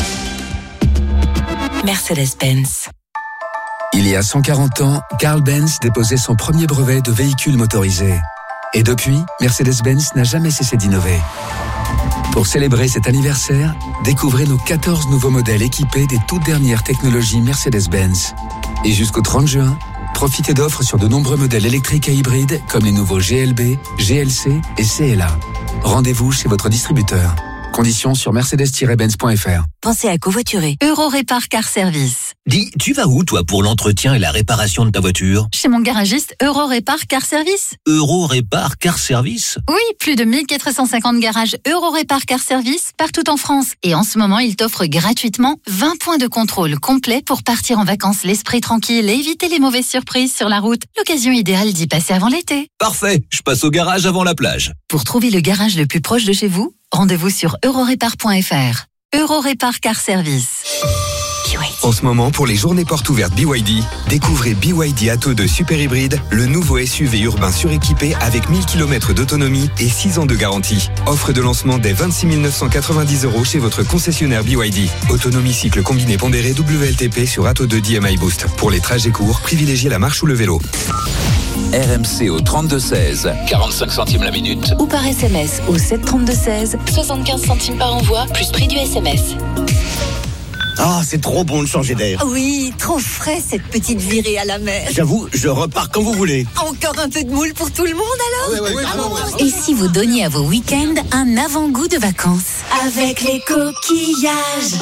Mercedes-Benz. Il y a 140 ans, Carl Benz déposait son premier brevet de véhicule motorisé. Et depuis, Mercedes-Benz n'a jamais cessé d'innover. Pour célébrer cet anniversaire, découvrez nos 14 nouveaux modèles équipés des toutes dernières technologies Mercedes-Benz. Et jusqu'au 30 juin, profitez d'offres sur de nombreux modèles électriques et hybrides comme les nouveaux GLB, GLC et CLA. Rendez-vous chez votre distributeur. Conditions sur mercedes-benz.fr. Pensez à covoiturer. Eurorépar Car Service. Dis, tu vas où toi pour l'entretien et la réparation de ta voiture? Chez mon garagiste Eurorépar Car Service. Eurorépar Car Service? Oui, plus de 1450 garages Eurorépar Car Service partout en France. Et en ce moment, il t'offre gratuitement 20 points de contrôle complets pour partir en vacances l'esprit tranquille et éviter les mauvaises surprises sur la route. L'occasion idéale d'y passer avant l'été. Parfait, je passe au garage avant la plage. Pour trouver le garage le plus proche de chez vous, rendez-vous sur eurorépar.fr. Eurorépar Car Service. En ce moment, pour les journées portes ouvertes BYD, découvrez BYD Atto 2 Super Hybride, le nouveau SUV urbain suréquipé avec 1000 km d'autonomie et 6 ans de garantie. Offre de lancement dès 26 990 € chez votre concessionnaire BYD. Autonomie cycle combiné pondéré WLTP sur Atto 2 DMI Boost. Pour les trajets courts, privilégiez la marche ou le vélo. RMC au 32-16, 45 centimes la minute. Ou par SMS au 732-16, 75 centimes par envoi, plus prix du SMS. Ah, c'est trop bon de changer d'air. Oui, trop frais cette petite virée à la mer. J'avoue, je repars quand vous voulez. Encore un peu de moule pour tout le monde alors? Et si vous donniez à vos week-ends un avant-goût de vacances? Avec les coquillages.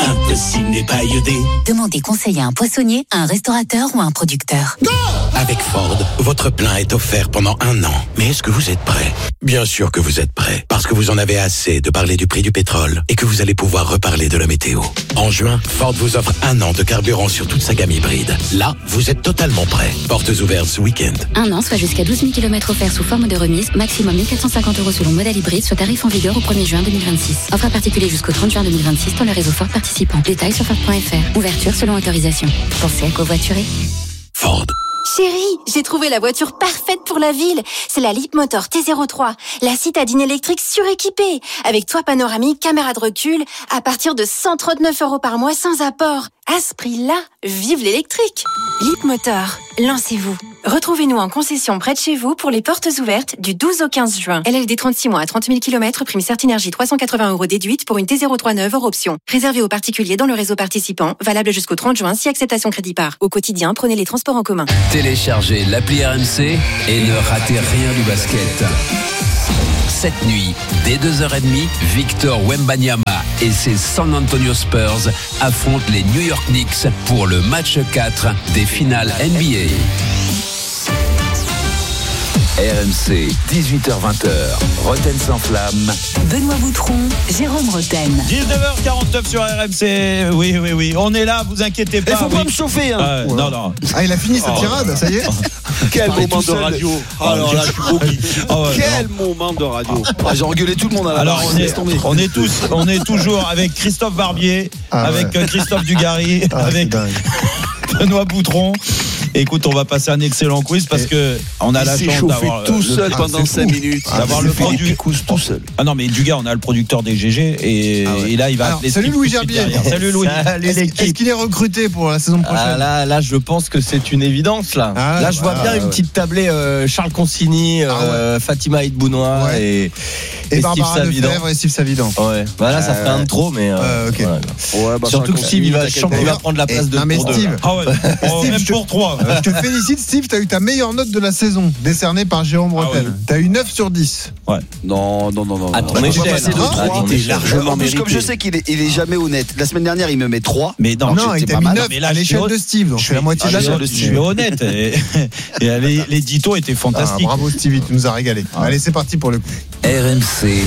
Impossible n'est pas iodé. Demandez conseil à un poissonnier, à un restaurateur ou à un producteur. Avec Ford, votre plein est offert pendant 1 an. Mais est-ce que vous êtes prêt? Bien sûr que vous êtes prêt, parce que vous en avez assez de parler du prix du pétrole et que vous allez pouvoir reparler de la météo. En juin, Ford vous offre 1 an de carburant sur toute sa gamme hybride. Là, vous êtes totalement prêt. Portes ouvertes ce week-end. 1 an, soit jusqu'à 12 000 km offerts sous forme de remise, maximum 1 450 € selon modèle hybride, soit tarif en vigueur au 1er juin 2026. Offre à particulier jusqu'au 30 juin 2026 dans le réseau Ford participant. Détails sur Ford.fr. Ouverture selon autorisation. Pensez à covoiturer. Ford. Chérie, j'ai trouvé la voiture parfaite pour la ville. C'est la Leapmotor T03, la citadine électrique suréquipée, avec toit panoramique, caméra de recul, à partir de 139 € par mois sans apport. À ce prix-là, vive l'électrique. Leapmotor, lancez-vous. Retrouvez-nous en concession près de chez vous pour les portes ouvertes du 12 au 15 juin. LLD 36 mois à 30 000 km, prime Certinergie 380 € déduite pour une T03 neuve hors option. Réservé aux particuliers dans le réseau participant, valable jusqu'au 30 juin si acceptation crédit par. Au quotidien, prenez les transports en commun. Téléchargez l'appli RMC et ne ratez rien du basket. Cette nuit, dès 2h30, Victor Wembanyama et ses San Antonio Spurs affrontent les New York Knicks pour le match 4 des finales NBA. RMC, 18h-20h, Roten sans flamme. Benoît Boutron, Jérôme Roten. 19h49 sur RMC. Oui. On est là, vous inquiétez pas. Il faut pas me chauffer. Hein. Non. Ah, il a fini sa tirade, ça y est. Quel moment de radio. Alors là, je suis beau. Quel moment de radio. J'ai engueulé tout le monde à la Alors, on est toujours avec Christophe Barbier, avec Christophe Dugarry, avec Benoît Boutron. Écoute, on va passer un excellent quiz parce que on a la chance d'avoir tout seul pendant 5 minutes. D'avoir le produit tout seul. Ah non, mais Dugas, on a le producteur des GG et là il va. Alors, salut Louis Gerbier. Salut Louis. Est-ce qu'il est recruté pour la saison prochaine? Là, je pense que c'est une évidence là. Là, je vois bien une petite tablée Charles Consigny, Fatima Idbounois et Barbara Lefebvre et Steve Savidan. Ouais. Voilà, ça ferait un de trop, mais. Ok. Surtout que Steve, il va prendre la place de. Non mais Steve. Même pour 3. Je te félicite Steve, tu as eu ta meilleure note de la saison décernée par Jérôme Rotel. Tu as eu 9 sur 10. Ouais. Non. Attends, mais c'est largement mérité. Comme je sais qu'il est jamais honnête. La semaine dernière, il me met 3. Mais non, il t'a mis 9 à l'échelle de Steve. Donc je fais la moitié de la note. Je suis honnête. Et les ditos étaient fantastiques. Bravo Stevie, tu nous as régalé. Allez, c'est parti pour le coup. RMC.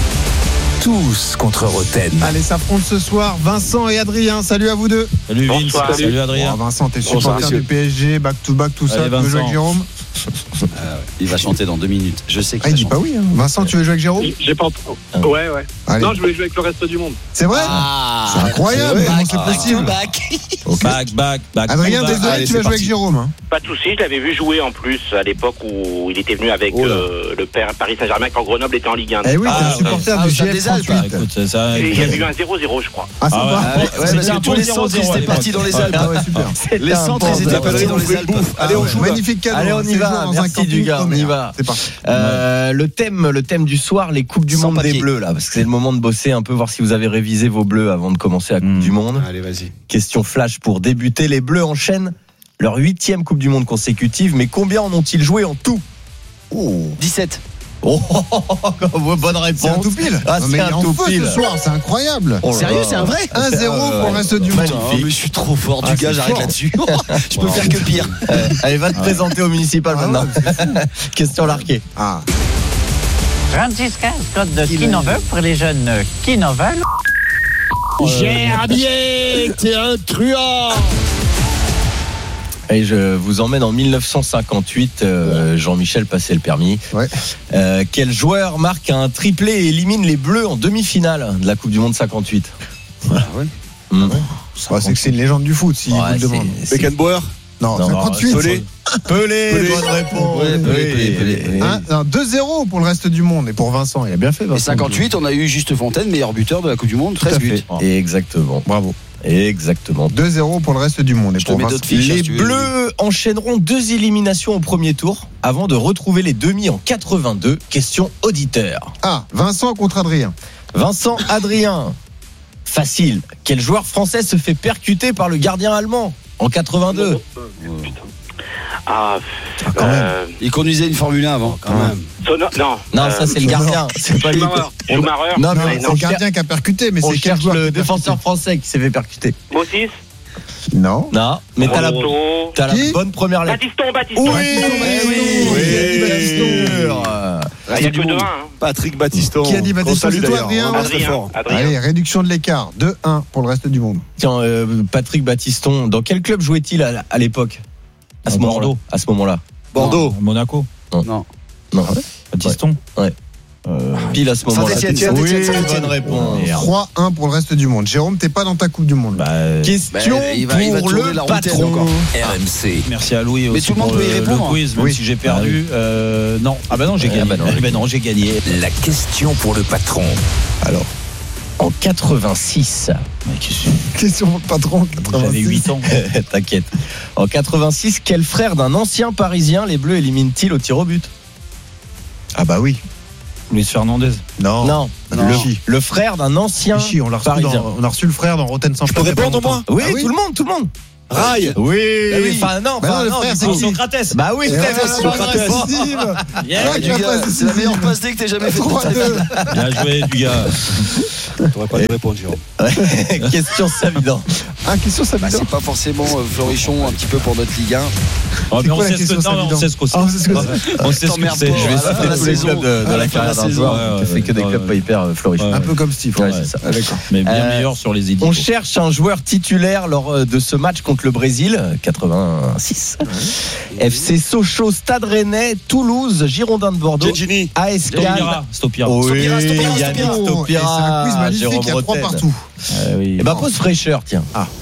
Tous contre Roten. Allez, s'affrontent ce soir Vincent et Adrien. Salut à vous deux. Salut Vince. Salut Adrien. Vincent, t'es supporter du PSG, back to back, tout ça. Tu veux jouer avec Jérôme? Il va chanter dans 2 minutes. Je sais qu'il il dit pas oui. Vincent, tu veux jouer avec Jérôme? J'ai pas entendu. Ouais. Allez. Non, je voulais jouer avec le reste du monde. C'est vrai? C'est incroyable. Comment c'est possible? Back. Adrien, désolé, tu vas jouer avec Jérôme. Pas de souci, je l'avais vu jouer en plus à l'époque où il était venu avec le père Paris Saint-Germain quand Grenoble était en Ligue 1. Eh oui, t'es supporter du GF 38. Il y a eu un 0-0, je crois. Ah, c'est parce que tous les centres, ils étaient partis dans les Alpes. Les centres, ils étaient partis dans les Alpes. Allez, on joue. Magnifique cadeau. Allez, on y va. Merci Dugas, on y va. C'est parti. Le thème du soir, les Coupes du Monde des Bleus, là, parce que c'est le moment de bosser un peu, voir si vous avez révisé vos Bleus avant de commencer la Coupe du Monde. Allez, vas-y. Question flash pour débuter. Les Bleus enchaînent leur 8e Coupe du Monde consécutive, mais combien en ont-ils joué en tout? 17. Bonne réponse. C'est un tout pile. C'est un tout pile ce soir, c'est incroyable. Sérieux, c'est un vrai? 1-0 pour le reste du monde. Mais je suis trop fort, Dugas, j'arrête là-dessus. Je peux faire que pire. Allez, va te présenter au municipal maintenant. Question larquée. 36-15, code de Kinovel pour les jeunes Kinovel. Gerbier, t'es un truand. Et je vous emmène en 1958. Jean-Michel passait le permis. Ouais. Quel joueur marque un triplé et élimine les Bleus en demi-finale de la Coupe du Monde 58? Voilà. C'est que c'est une légende du foot, si vous le demandez. Beckenbauer? Non, 58. Pelé, bonne réponse. Pelé. 2-0 pour le reste du monde et pour Vincent. Il a bien fait, Vincent. Et 58, on a eu Juste Fontaine, meilleur buteur de la Coupe du Monde, 13 buts. Exactement. Bravo. Exactement. 2-0 pour le reste du monde. Et pour les Bleus enchaîneront 2 éliminations au premier tour avant de retrouver les demi en 82. Question auditeur. Vincent contre Adrien. Adrien. Facile. Quel joueur français se fait percuter par le gardien allemand en 82? Il conduisait une Formule 1 avant, quand même. Non, ça c'est le gardien. C'est pas lui. Schumacher. Non, c'est le gardien qui a percuté, mais c'est quel joueur le défenseur français qui s'est fait percuter. Bossis. Non. Mais t'as la bonne première lettre. Battiston. Oui. Il n'y a que 2-1. Patrick Battiston. Qui a dit Battiston? C'est toi, Adrien? Allez, réduction de l'écart. 2-1 pour le reste du monde. Tiens, Patrick Battiston, dans quel club jouait-il à l'époque? À ce moment-là. Bordeaux. Monaco. Non. Battiston. Ouais. Pile à ce moment-là. Oui, bonne réponse. 3-1 pour le reste du monde. Jérôme, t'es pas dans ta Coupe du Monde. Question pour le patron. RMC. Merci à Louis aussi. Mais tout le monde peut y répondre. Le quiz, même si j'ai perdu. Non. Non, j'ai gagné. Non, j'ai gagné. La question pour le patron. Alors, en 86. Question pour le patron. 86. J'avais 8 ans. T'inquiète. En 86, quel frère d'un ancien Parisien les Bleus éliminent-ils au tir au but? Ah bah oui. Luis Fernandez. Non. Le frère d'un ancien Parisien. On a reçu le frère dans Rotten sans Flamme. Je peux répondre, moi? Oui, tout le monde. Rail. Oui. Enfin, non, le frère, c'est Socrates. Bah oui, Socrates. C'est la meilleure passe D que t'as jamais faite. Bien joué, du gars. T'aurais pas dû répondre, Jérôme. Question Savidan. Question Savidan. C'est pas forcément Florichon, un petit peu pour notre Ligue 1. On sait ce que c'est. On sait ce que c'est. Je vais citer tous les clubs de la carrière d'un joueur qui fait que des clubs pas hyper Florichon. Un peu comme Steve. C'est ça. Mais bien meilleur sur les éditeurs. On cherche un joueur titulaire lors de ce match contre le Brésil, 86. FC Sochaux, Stade Rennais, Toulouse, Girondins de Bordeaux, AS Cannes. Stopira. Oui, Yannick Stopira. C'est un quiz magnifique, il y a 3 partout. Et pose fraîcheur, tiens.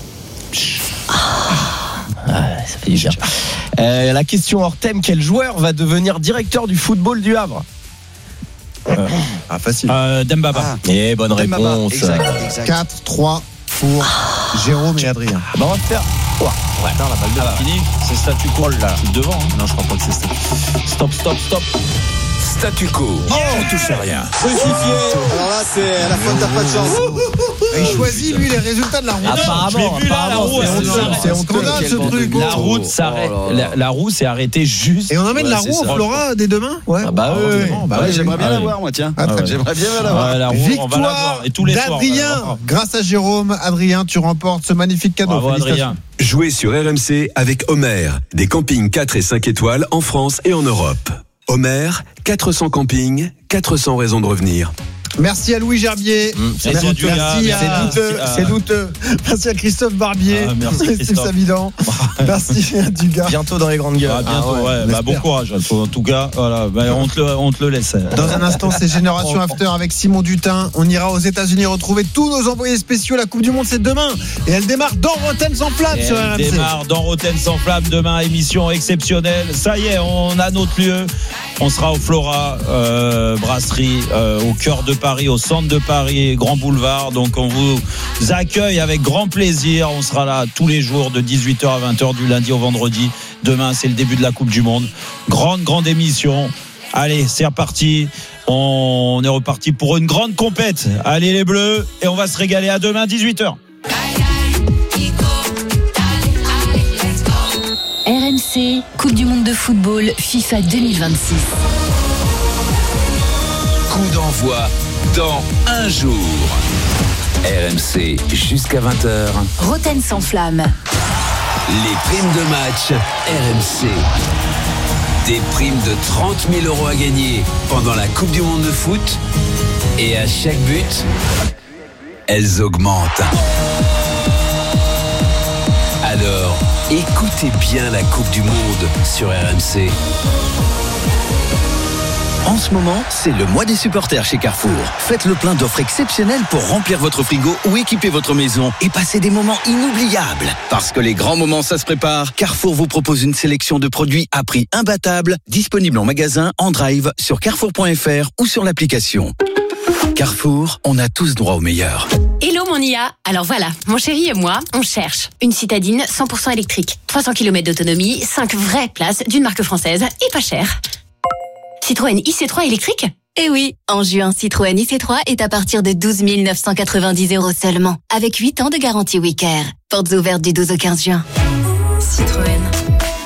Ça fait du bien. La question hors thème, quel joueur va devenir directeur du football du Havre? Facile. Dembaba. Bonne réponse. Exact. 4-3 pour Jérôme et Adrien. On va faire. La balle de fini. C'est statu quo là. C'est devant. Non, je crois pas que c'est stop. Stop. Statu quo. On touche à rien. Alors là, c'est à la fois t'as pas de chance. Il choisit lui les résultats de la roue. Apparemment, c'est scandale ce truc. La roue s'est arrêtée juste. Et on emmène la roue au Flora dès demain. Ouais, j'aimerais bien la voir, moi, tiens. J'aimerais bien la voir. La roue, on va la voir. Et tous les soirs. D'Adrien, grâce à Jérôme. Adrien, tu remportes ce magnifique cadeau. Bravo, Adrien. Jouez sur RMC avec Homer, des campings 4 et 5 étoiles en France et en Europe. Homer, 400 campings, 400 raisons de revenir. Merci à Louis Gerbier. C'est douteux. Merci à Christophe Barbier. Merci Christophe Savidan. Merci à Dugas. Bientôt dans les grandes gueules. Bientôt, bon courage. En tout cas, voilà, on te le laisse. Dans un instant, c'est Génération After avec Simon Dutin. On ira aux États-Unis retrouver tous nos envoyés spéciaux. La Coupe du Monde, c'est demain. Et elle démarre dans Rotten sans flamme sur RMC. Elle démarre dans Rotten sans flamme demain. Émission exceptionnelle. Ça y est, on a notre lieu. On sera au Flora Brasserie, au cœur de Paris, au centre de Paris, Grand Boulevard. Donc on vous accueille avec grand plaisir. On sera là tous les jours de 18h à 20h du lundi au vendredi. Demain, c'est le début de la Coupe du Monde. Grande émission. Allez, c'est reparti. On est reparti pour une grande compète. Allez les Bleus, et on va se régaler. À demain 18h. RMC, Coupe du Monde de football FIFA 2026. Coup d'envoi dans un jour. RMC jusqu'à 20h. Rotten sans flamme. Les primes de match RMC. Des primes de 30 000 € à gagner pendant la Coupe du Monde de foot. Et à chaque but, elles augmentent. Alors, écoutez bien la Coupe du Monde sur RMC. En ce moment, c'est le mois des supporters chez Carrefour. Faites le plein d'offres exceptionnelles pour remplir votre frigo ou équiper votre maison et passer des moments inoubliables. Parce que les grands moments, ça se prépare. Carrefour vous propose une sélection de produits à prix imbattable, disponibles en magasin, en drive, sur carrefour.fr ou sur l'application. Carrefour, on a tous droit au meilleur. Hello mon IA. Alors voilà, mon chéri et moi, on cherche une citadine 100% électrique. 300 km d'autonomie, 5 vraies places d'une marque française et pas cher. Citroën IC3 électrique ? Eh oui, en juin, Citroën IC3 est à partir de 12 990 € seulement, avec 8 ans de garantie Wicare. Portes ouvertes du 12 au 15 juin. Citroën.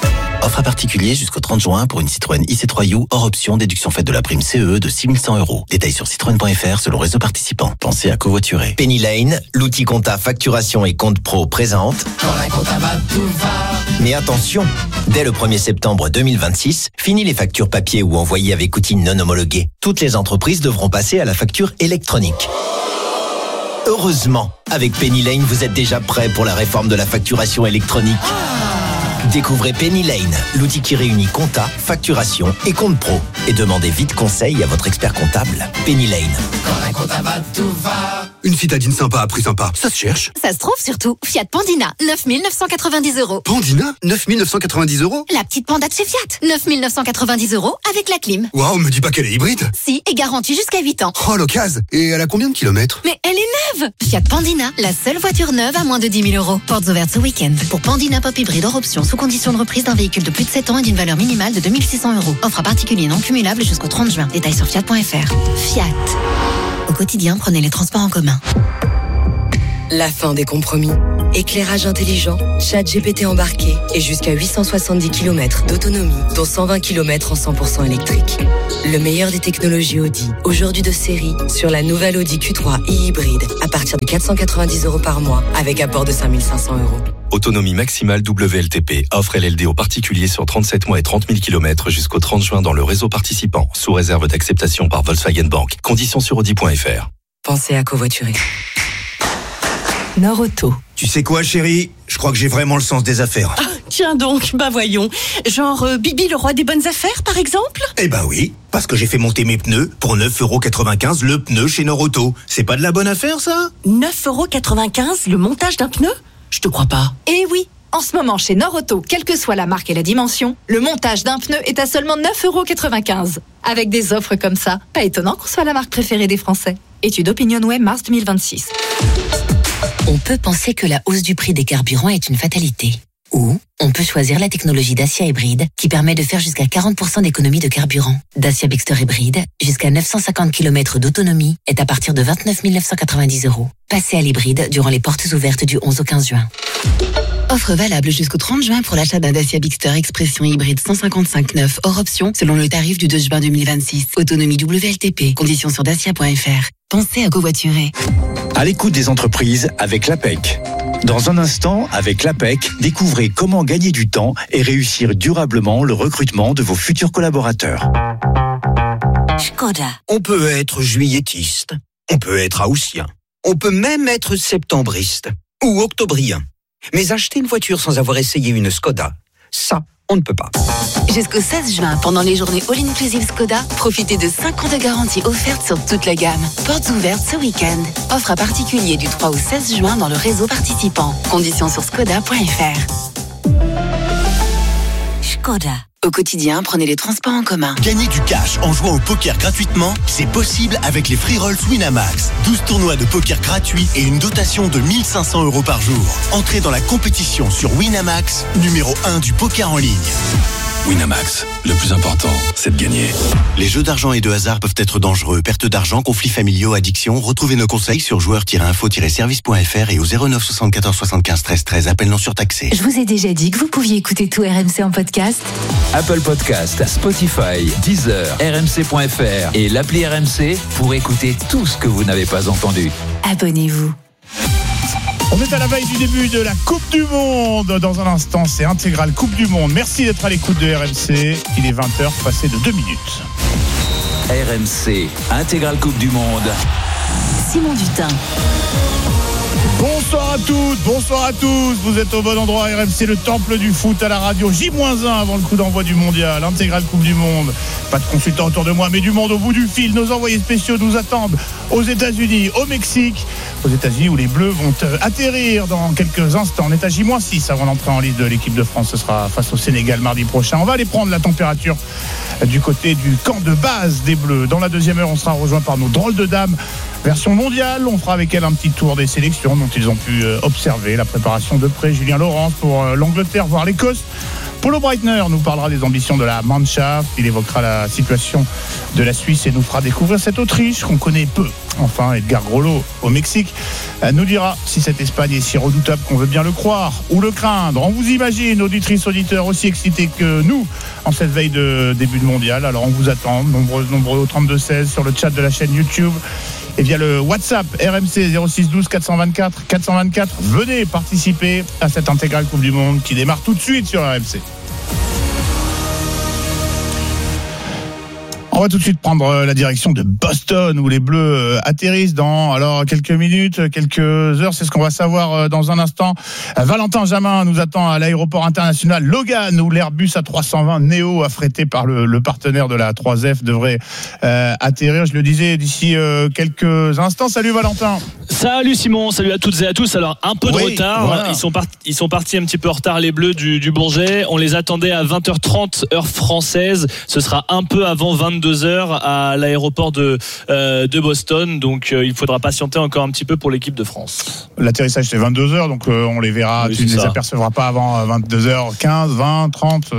Offre à particulier jusqu'au 30 juin pour une Citroën IC3U hors option, déduction faite de la prime CE de 6 100 €. Détails sur citroën.fr selon réseau participant. Pensez à covoiturer. Penny Lane, l'outil compta facturation et compte pro présente. Quand la compta va, tout va. Mais attention, dès le 1er septembre 2026, fini les factures papier ou envoyées avec outils non homologués. Toutes les entreprises devront passer à la facture électronique. Heureusement, avec Penny Lane, vous êtes déjà prêt pour la réforme de la facturation électronique. Découvrez Penny Lane, l'outil qui réunit compta, facturation et compte pro. Et demandez vite conseil à votre expert comptable. Penny Lane. Quand la compta va, tout va. Une citadine sympa à prix sympa, ça se cherche. Ça se trouve surtout. Fiat Pandina, 9 990 €. Pandina, 9 990 €. La petite Panda de chez Fiat, 9 990 € avec la clim. Waouh, me dis pas qu'elle est hybride. Si, et garantie jusqu'à 8 ans. Oh, l'occasion. Et elle a combien de kilomètres? Mais elle est neuve. Fiat Pandina, la seule voiture neuve à moins de 10 000 €. Portes ouvertes ce week-end. Pour Pandina Pop Hybride hors option, sous condition de reprise d'un véhicule de plus de 7 ans et d'une valeur minimale de 2 600 €. Offre à particulier non cumulable jusqu'au 30 juin. Détails sur fiat.fr. Fiat. Au quotidien, prenez les transports en commun. La fin des compromis. Éclairage intelligent, ChatGPT embarqué et jusqu'à 870 km d'autonomie, dont 120 km en 100% électrique. Le meilleur des technologies Audi, aujourd'hui de série, sur la nouvelle Audi Q3 e-hybride, à partir de 490 € par mois, avec apport de 5 500 €. Autonomie maximale WLTP. Offre LLD aux particuliers sur 37 mois et 30 000 km jusqu'au 30 juin dans le réseau participant, sous réserve d'acceptation par Volkswagen Bank. Conditions sur Audi.fr. Pensez à covoiturer. Nord Auto. Tu sais quoi, chérie? Je crois que j'ai vraiment le sens des affaires. Ah, tiens donc, bah voyons. Genre Bibi le roi des bonnes affaires, par exemple? Eh bah oui, parce que j'ai fait monter mes pneus pour 9,95 € le pneu chez Nord Auto. C'est pas de la bonne affaire, ça? 9,95 € le montage d'un pneu? Je te crois pas. Eh oui. En ce moment, chez Nord Auto, quelle que soit la marque et la dimension, le montage d'un pneu est à seulement 9,95 €. Avec des offres comme ça, pas étonnant qu'on soit la marque préférée des Français. Étude OpinionWay, mars 2026. On peut penser que la hausse du prix des carburants est une fatalité. Ou on peut choisir la technologie Dacia Hybride qui permet de faire jusqu'à 40% d'économie de carburant. Dacia Bigster Hybride, jusqu'à 950 km d'autonomie, est à partir de 29 990 €. Passez à l'hybride durant les portes ouvertes du 11 au 15 juin. Offre valable jusqu'au 30 juin pour l'achat d'un Dacia Bigster Expression hybride 155/9 hors option selon le tarif du 2 juin 2026. Autonomie WLTP. Conditions sur dacia.fr. Pensez à covoiturer. À l'écoute des entreprises avec l'APEC. Dans un instant, avec l'APEC, découvrez comment gagner du temps et réussir durablement le recrutement de vos futurs collaborateurs. Škoda. On peut être juilletiste, on peut être haussien, on peut même être septembriste ou octobrien. Mais acheter une voiture sans avoir essayé une Škoda, ça, on ne peut pas. Jusqu'au 16 juin, pendant les journées All-Inclusive Škoda, profitez de 5 ans de garantie offerte sur toute la gamme. Portes ouvertes ce week-end. Offre à particulier du 3 au 16 juin dans le réseau participant. Conditions sur Škoda.fr. Škoda. Au quotidien, prenez les transports en commun. Gagner du cash en jouant au poker gratuitement, c'est possible avec les Free Rolls Winamax. 12 tournois de poker gratuits et une dotation de 1 500 € par jour. Entrez dans la compétition sur Winamax, numéro 1 du poker en ligne. Winamax, le plus important, c'est de gagner. Les jeux d'argent et de hasard peuvent être dangereux. Perte d'argent, conflits familiaux, addiction. Retrouvez nos conseils sur joueurs-info-service.fr et au 09 74 75 13 13. Appel non surtaxé. Je vous ai déjà dit que vous pouviez écouter tout RMC en podcast. Apple Podcast, Spotify, Deezer, RMC.fr et l'appli RMC pour écouter tout ce que vous n'avez pas entendu. Abonnez-vous. On est à la veille du début de la Coupe du Monde. Dans un instant, c'est Intégral Coupe du Monde. Merci d'être à l'écoute de RMC. Il est 20h, passé de 2 minutes. RMC, Intégral Coupe du Monde. Simon Dutin. Bonsoir à toutes, bonsoir à tous. Vous êtes au bon endroit. RMC, le temple du foot à la radio. J-1 avant le coup d'envoi du mondial. Intégrale Coupe du Monde. Pas de consultants autour de moi, mais du monde au bout du fil. Nos envoyés spéciaux nous attendent aux États-Unis, au Mexique. Aux États-Unis où les Bleus vont atterrir dans quelques instants. On est à J-6 avant l'entrée en liste de l'équipe de France. Ce sera face au Sénégal mardi prochain. On va aller prendre la température du côté du camp de base des Bleus. Dans la deuxième heure, on sera rejoint par nos drôles de dames version mondiale. On fera avec elle un petit tour des sélections dont ils ont pu observer la préparation de près. Julien Laurence pour l'Angleterre, voire l'Écosse. Polo Breitner nous parlera des ambitions de la Mannschaft. Il évoquera la situation de la Suisse et nous fera découvrir cette Autriche qu'on connaît peu. Enfin, Edgar Grollo au Mexique nous dira si cette Espagne est si redoutable qu'on veut bien le croire ou le craindre. On vous imagine, auditrices, auditeurs, aussi excités que nous en cette veille de début de mondial. Alors on vous attend, nombreux au 32-16 sur le chat de la chaîne YouTube et via le WhatsApp RMC 06 12 424 424. Venez participer à cette intégrale Coupe du Monde qui démarre tout de suite sur RMC. On va tout de suite prendre la direction de Boston où les Bleus atterrissent dans quelques minutes, quelques heures. C'est ce qu'on va savoir dans un instant. Valentin Jamin nous attend à l'aéroport international Logan où l'Airbus A320 Neo affrété par le partenaire de la 3F devrait atterrir. Je le disais d'ici quelques instants. Salut Valentin. Salut Simon, salut à toutes et à tous. Alors un peu de retard, voilà. Ils sont partis un petit peu en retard les Bleus du Bourget. On les attendait à 20h30 heure française. Ce sera un peu avant 22h à l'aéroport de Boston. Donc il faudra patienter encore un petit peu pour l'équipe de France. L'atterrissage c'est 22h, donc on les verra. Oui, tu ne les apercevras pas avant 22h15, 20, 30.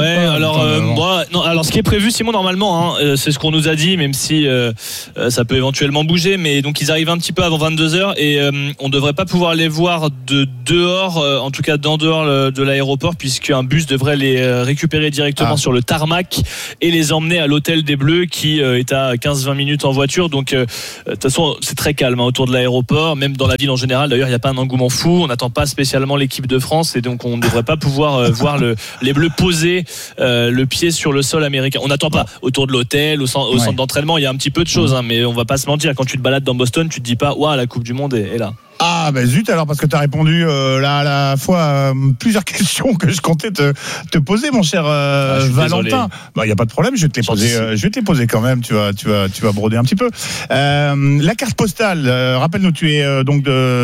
Alors ce qui est prévu Simon normalement, c'est ce qu'on nous a dit, même si ça peut éventuellement bouger. Mais donc ils arrivent un petit peu avant 22h et on ne devrait pas pouvoir les voir de dehors, en tout cas d'en dehors de l'aéroport, puisqu'un bus devrait les récupérer directement sur le tarmac et les emmener à l'hôtel des Bleus qui est à 15-20 minutes en voiture. Donc de toute façon c'est très calme autour de l'aéroport, même dans la ville en général. D'ailleurs il n'y a pas un engouement fou, on n'attend pas spécialement l'équipe de France et donc on ne devrait pas pouvoir voir les Bleus poser le pied sur le sol américain. On n'attend pas autour de l'hôtel, au centre d'entraînement. Il y a un petit peu de choses, mais on va pas se mentir, quand tu te balades dans Boston tu te dis pas la Coupe du Monde est là. Ah ben zut alors, parce que tu as répondu là à la fois plusieurs questions que je comptais te poser mon cher Valentin. Il y a pas de problème, je vais te les poser quand même, tu vas broder un petit peu. La carte postale, rappelle-nous, tu es donc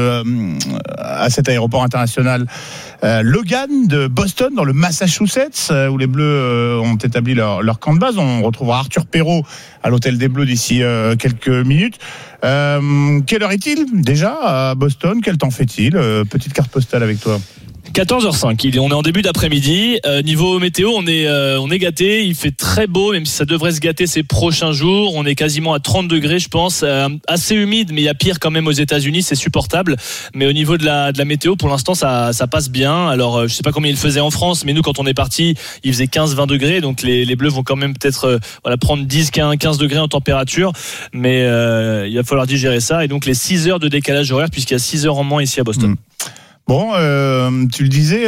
à cet aéroport international Logan de Boston dans le Massachusetts où les Bleus ont établi leur camp de base. On retrouvera Arthur Perrault à l'hôtel des Bleus d'ici quelques minutes. Quelle heure est-il déjà à Boston? Quel temps fait-il? Petite carte postale avec toi. 14h05, on est en début d'après-midi. Niveau météo, on est gâté. Il fait très beau, même si ça devrait se gâter ces prochains jours. On est quasiment à 30 degrés, je pense. Assez humide, mais il y a pire quand même aux États-Unis. C'est supportable. Mais au niveau de la météo, pour l'instant, ça passe bien. Alors, je sais pas combien il faisait en France, mais nous, quand on est parti, il faisait 15-20 degrés. Donc, les Bleus vont quand même peut-être prendre 10-15 degrés en température. Mais il va falloir digérer ça. Et donc, les 6 heures de décalage horaire, puisqu'il y a 6 heures en moins ici à Boston. Bon, tu le disais,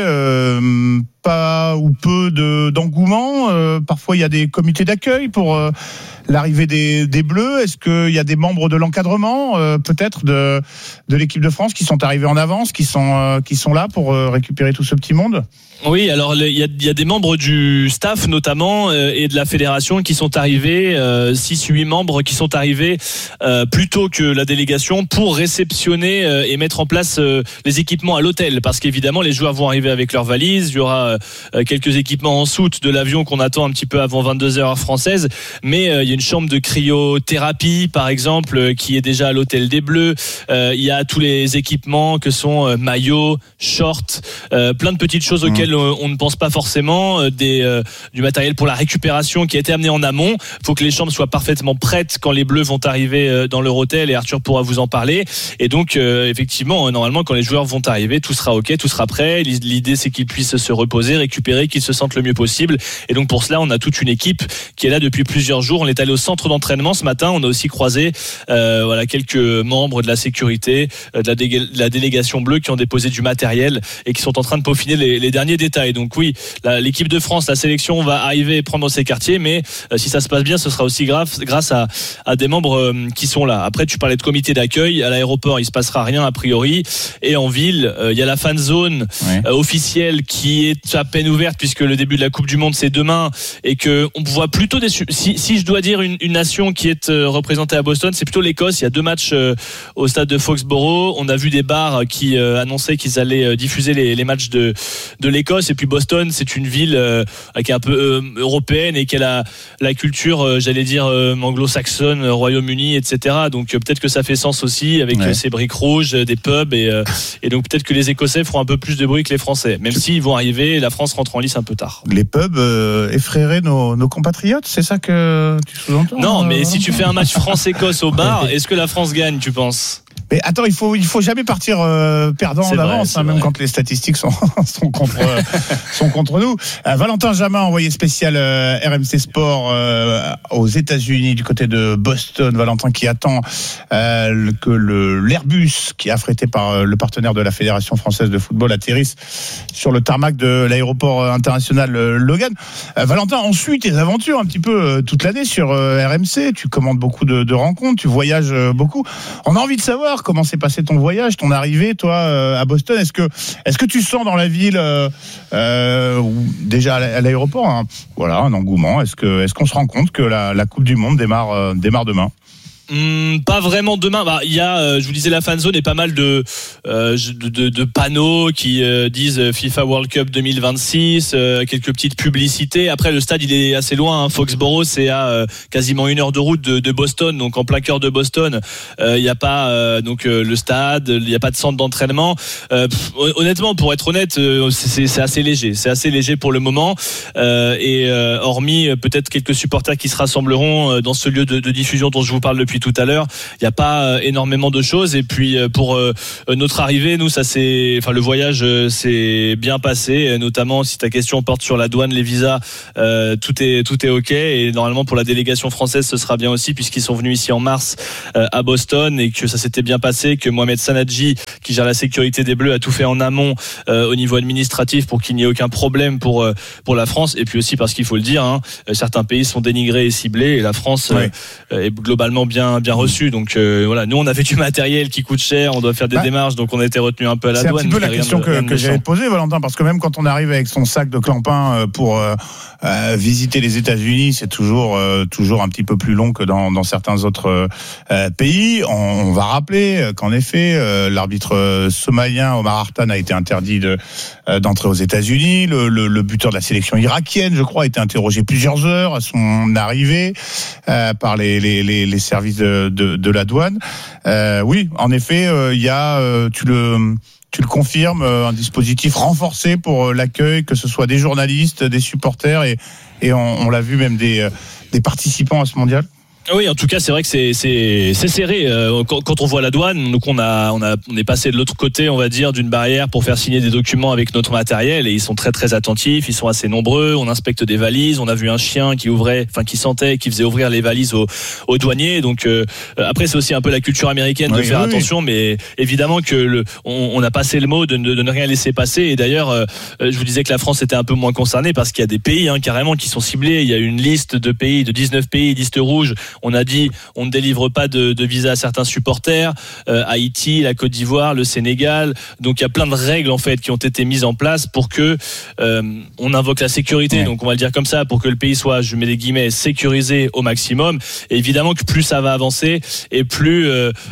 pas ou peu d'engouement. Parfois, il y a des comités d'accueil pour l'arrivée des Bleus. Est-ce qu'il y a des membres de l'encadrement, peut-être de l'équipe de France, qui sont arrivés en avance, qui sont là pour récupérer tout ce petit monde? Oui, alors il y a des membres du staff notamment et de la fédération qui sont arrivés, 6-8 membres qui sont arrivés plus tôt que la délégation pour réceptionner et mettre en place les équipements à l'hôtel, parce qu'évidemment les joueurs vont arriver avec leurs valises. Il y aura quelques équipements en soute de l'avion qu'on attend un petit peu avant 22h heure française, mais il y a une chambre de cryothérapie par exemple qui est déjà à l'hôtel des Bleus. Il y a tous les équipements que sont maillots, shorts, plein de petites choses auxquelles on ne pense pas forcément, du matériel pour la récupération qui a été amené en amont. Il faut que les chambres soient parfaitement prêtes quand les Bleus vont arriver dans leur hôtel, et Arthur pourra vous en parler. Et donc effectivement, normalement quand les joueurs vont arriver, tout sera ok, tout sera prêt. L'idée c'est qu'ils puissent se reposer, récupérer, qu'ils se sentent le mieux possible. Et donc pour cela on a toute une équipe qui est là depuis plusieurs jours. On est allé au centre d'entraînement ce matin, on a aussi croisé quelques membres de la sécurité, de la délégation bleue qui ont déposé du matériel et qui sont en train de peaufiner les derniers détails. Donc oui, l'équipe de France, la sélection va arriver et prendre ses quartiers, mais si ça se passe bien, ce sera aussi grâce à des membres qui sont là. Après, tu parlais de comité d'accueil. À l'aéroport, il se passera rien a priori, et en ville, il y a la fan zone officielle qui est à peine ouverte puisque le début de la Coupe du Monde c'est demain, et que on voit plutôt si je dois dire une nation qui est représentée à Boston, c'est plutôt l'Écosse. Il y a 2 matchs au stade de Foxborough. On a vu des bars qui annonçaient qu'ils allaient diffuser les matchs de l'Écosse. Et puis Boston, c'est une ville qui est un peu européenne et qui a la culture, j'allais dire, anglo-saxonne, Royaume-Uni, etc. Donc peut-être que ça fait sens aussi avec ces briques rouges, des pubs, et donc peut-être que les Écossais feront un peu plus de bruit que les Français, même s'ils vont arriver, la France rentre en lice un peu tard. Les pubs effrairaient nos compatriotes, c'est ça que tu sous-entends? Non, mais si tu fais un match France-Écosse au bar, est-ce que la France gagne, tu penses? Mais attends, il faut jamais partir perdant d'avance, même quand les statistiques sont contre nous. Valentin Jamin, envoyé spécial RMC Sport aux États-Unis du côté de Boston. Valentin qui attend que l'Airbus qui est affrété par le partenaire de la Fédération française de football atterrisse sur le tarmac de l'aéroport international Logan. Valentin, on suit tes aventures un petit peu toute l'année sur RMC. Tu commandes beaucoup de rencontres, tu voyages beaucoup. On a envie de savoir comment s'est passé ton voyage, ton arrivée, toi, à Boston. Est-ce que tu sens dans la ville, déjà à l'aéroport, un engouement? Est-ce qu'on se rend compte que la Coupe du Monde démarre demain? Pas vraiment demain. Il y a, je vous disais, la fan zone et pas mal de panneaux qui disent FIFA World Cup 2026, quelques petites publicités. Après, le stade il est assez loin. Hein. Foxborough, c'est à quasiment 1 heure de route de Boston, donc en plein cœur de Boston. Il y a pas le stade, il y a pas de centre d'entraînement. Honnêtement, pour être honnête, c'est assez léger. C'est assez léger pour le moment. Hormis peut-être quelques supporters qui se rassembleront dans ce lieu de diffusion dont je vous parle depuis tout à l'heure, il n'y a pas énormément de choses. Et puis pour notre arrivée, nous, le voyage s'est bien passé, notamment si ta question porte sur la douane, les visas, tout est ok. Et normalement pour la délégation française, ce sera bien aussi puisqu'ils sont venus ici en mars à Boston et que ça s'était bien passé, que Mohamed Sanadji, qui gère la sécurité des Bleus, a tout fait en amont au niveau administratif pour qu'il n'y ait aucun problème pour la France. Et puis aussi parce qu'il faut le dire, certains pays sont dénigrés et ciblés et la France est globalement bien reçu. Donc nous on avait du matériel qui coûte cher, on doit faire des démarches, donc on a été retenu un peu à la douane. C'est un petit peu la question que j'allais te poser, Valentin, parce que même quand on arrive avec son sac de clampin pour visiter les États-Unis, c'est toujours un petit peu plus long que dans certains autres pays. On va rappeler qu'en effet l'arbitre somalien Omar Hartan a été interdit d'entrer aux États-Unis. Le buteur de la sélection irakienne, je crois, a été interrogé plusieurs heures à son arrivée par les services de la douane. Oui, en effet, il y a, tu le confirmes, un dispositif renforcé pour l'accueil, que ce soit des journalistes, des supporters et on l'a vu même des participants à ce mondial. Oui, en tout cas, c'est vrai que c'est serré. Quand on voit la douane, donc on est passé de l'autre côté, on va dire, d'une barrière pour faire signer des documents avec notre matériel, et ils sont très très attentifs. Ils sont assez nombreux. On inspecte des valises. On a vu un chien qui faisait ouvrir les valises aux douaniers. Donc après, c'est aussi un peu la culture américaine de faire attention, mais évidemment que on a passé le mot de ne rien laisser passer. Et d'ailleurs, je vous disais que la France était un peu moins concernée parce qu'il y a des pays carrément qui sont ciblés. Il y a une liste de pays, de 19 pays, liste rouge. On a dit, on ne délivre pas de visa à certains supporters, Haïti, la Côte d'Ivoire, le Sénégal. Donc il y a plein de règles en fait qui ont été mises en place pour que on invoque la sécurité. Donc on va le dire comme ça, pour que le pays soit, je mets des guillemets, sécurisé au maximum. Et évidemment que plus ça va avancer et plus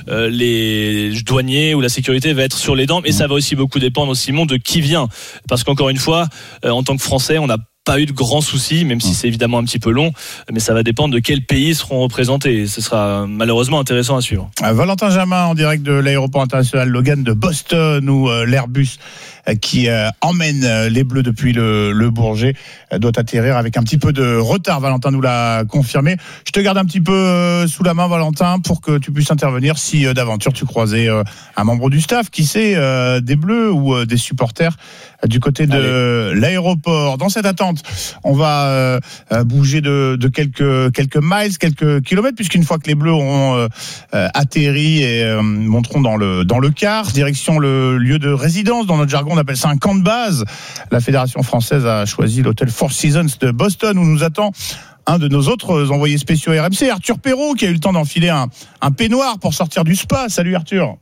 les douaniers ou la sécurité va être sur les dents. Et ça va aussi beaucoup dépendre, Simon, de qui vient. Parce qu'encore une fois, en tant que Français, on n'a pas eu de grands soucis, même si c'est évidemment un petit peu long, mais ça va dépendre de quels pays seront représentés. Ce sera malheureusement intéressant à suivre. Valentin Jamin en direct de l'aéroport international Logan de Boston, où l'Airbus qui emmène les Bleus depuis le Bourget doit atterrir avec un petit peu de retard. Valentin nous l'a confirmé. Je te garde un petit peu sous la main, Valentin, pour que tu puisses intervenir si d'aventure tu croisais un membre du staff, qui sait, des Bleus ou des supporters du côté de l'aéroport. Dans cette attente, on va bouger de quelques miles, quelques kilomètres, puisqu'une fois que les Bleus auront atterri et monteront dans le car, direction le lieu de résidence. Dans notre jargon, on appelle ça un camp de base. La Fédération française a choisi l'hôtel Four Seasons de Boston, où nous attend un de nos autres envoyés spéciaux RMC, Arthur Perrault, qui a eu le temps d'enfiler un peignoir pour sortir du spa. Salut Arthur.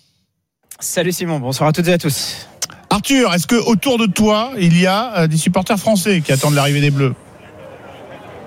Salut Simon, bonsoir à toutes et à tous. Arthur, est-ce que autour de toi, il y a des supporters français qui attendent l'arrivée des Bleus ?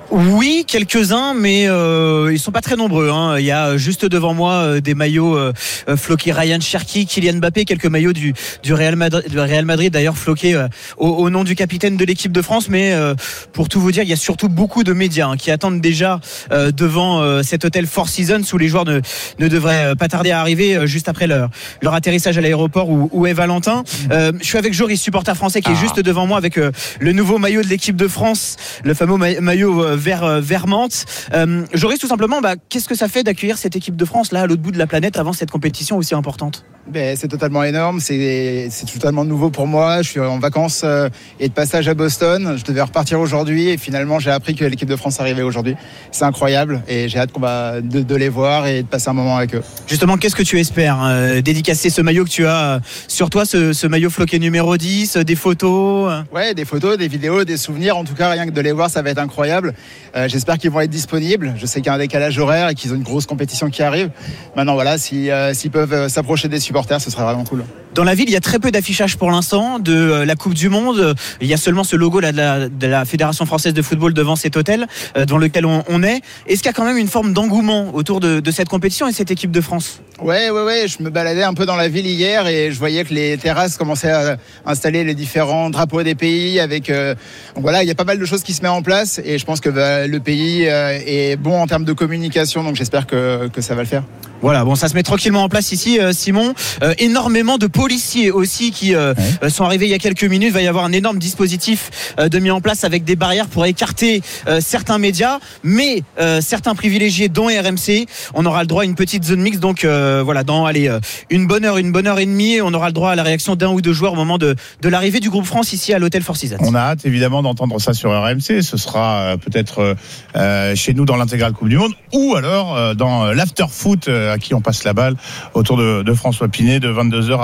Oui, quelques-uns, mais ils sont pas très nombreux. Il y a juste devant moi des maillots floqués Ryan Cherki, Kylian Mbappé, quelques maillots du Real Madrid d'ailleurs floqués au nom du capitaine de l'équipe de France. Mais pour tout vous dire, il y a surtout beaucoup de médias qui attendent déjà devant cet hôtel Four Seasons où les joueurs ne devraient pas tarder à arriver juste après leur atterrissage à l'aéroport où est Valentin. Je suis avec Joris, supporter français, qui est juste devant moi avec le nouveau maillot de l'équipe de France, le fameux maillot vert menthe. Joris, tout simplement, qu'est-ce que ça fait d'accueillir cette équipe de France là à l'autre bout de la planète avant cette compétition aussi importante? C'est totalement énorme, c'est totalement nouveau pour moi. Je suis en vacances et de passage à Boston. Je devais repartir aujourd'hui et finalement j'ai appris que l'équipe de France arrivait aujourd'hui. C'est incroyable et j'ai hâte de les voir et de passer un moment avec eux. Justement, qu'est-ce que tu espères? Dédicacer ce maillot que tu as sur toi, ce maillot floqué numéro 10, des photos? Ouais, des photos, des vidéos, des souvenirs. En tout cas, rien que de les voir, ça va être incroyable. J'espère qu'ils vont être disponibles. Je sais qu'il y a un décalage horaire et qu'ils ont une grosse compétition qui arrive. Maintenant, voilà, s'ils peuvent s'approcher des supporters, ce serait vraiment cool. Dans la ville, il y a très peu d'affichage pour l'instant de la Coupe du Monde. Il y a seulement ce logo là de la Fédération française de football devant cet hôtel dans lequel on est. Est-ce qu'il y a quand même une forme d'engouement autour de cette compétition et cette équipe de France? Ouais. Je me baladais un peu dans la ville hier et je voyais que les terrasses commençaient à installer les différents drapeaux des pays. Donc voilà, il y a pas mal de choses qui se mettent en place et je pense que le pays est bon en termes de communication. Donc j'espère que ça va le faire. Voilà, bon, ça se met tranquillement en place ici, Simon. Énormément de policiers aussi qui sont arrivés il y a quelques minutes. Il va y avoir un énorme dispositif de mis en place avec des barrières pour écarter certains médias, mais certains privilégiés, dont RMC, on aura le droit à une petite zone mixte. Donc voilà, dans une bonne heure et demie, on aura le droit à la réaction d'un ou deux joueurs au moment de l'arrivée du groupe France ici à l'hôtel Four Seasons. On a hâte évidemment d'entendre ça sur RMC. Ce sera peut-être chez nous dans l'intégrale Coupe du Monde ou alors dans l'after foot à qui on passe la balle autour de François Pinet de 22h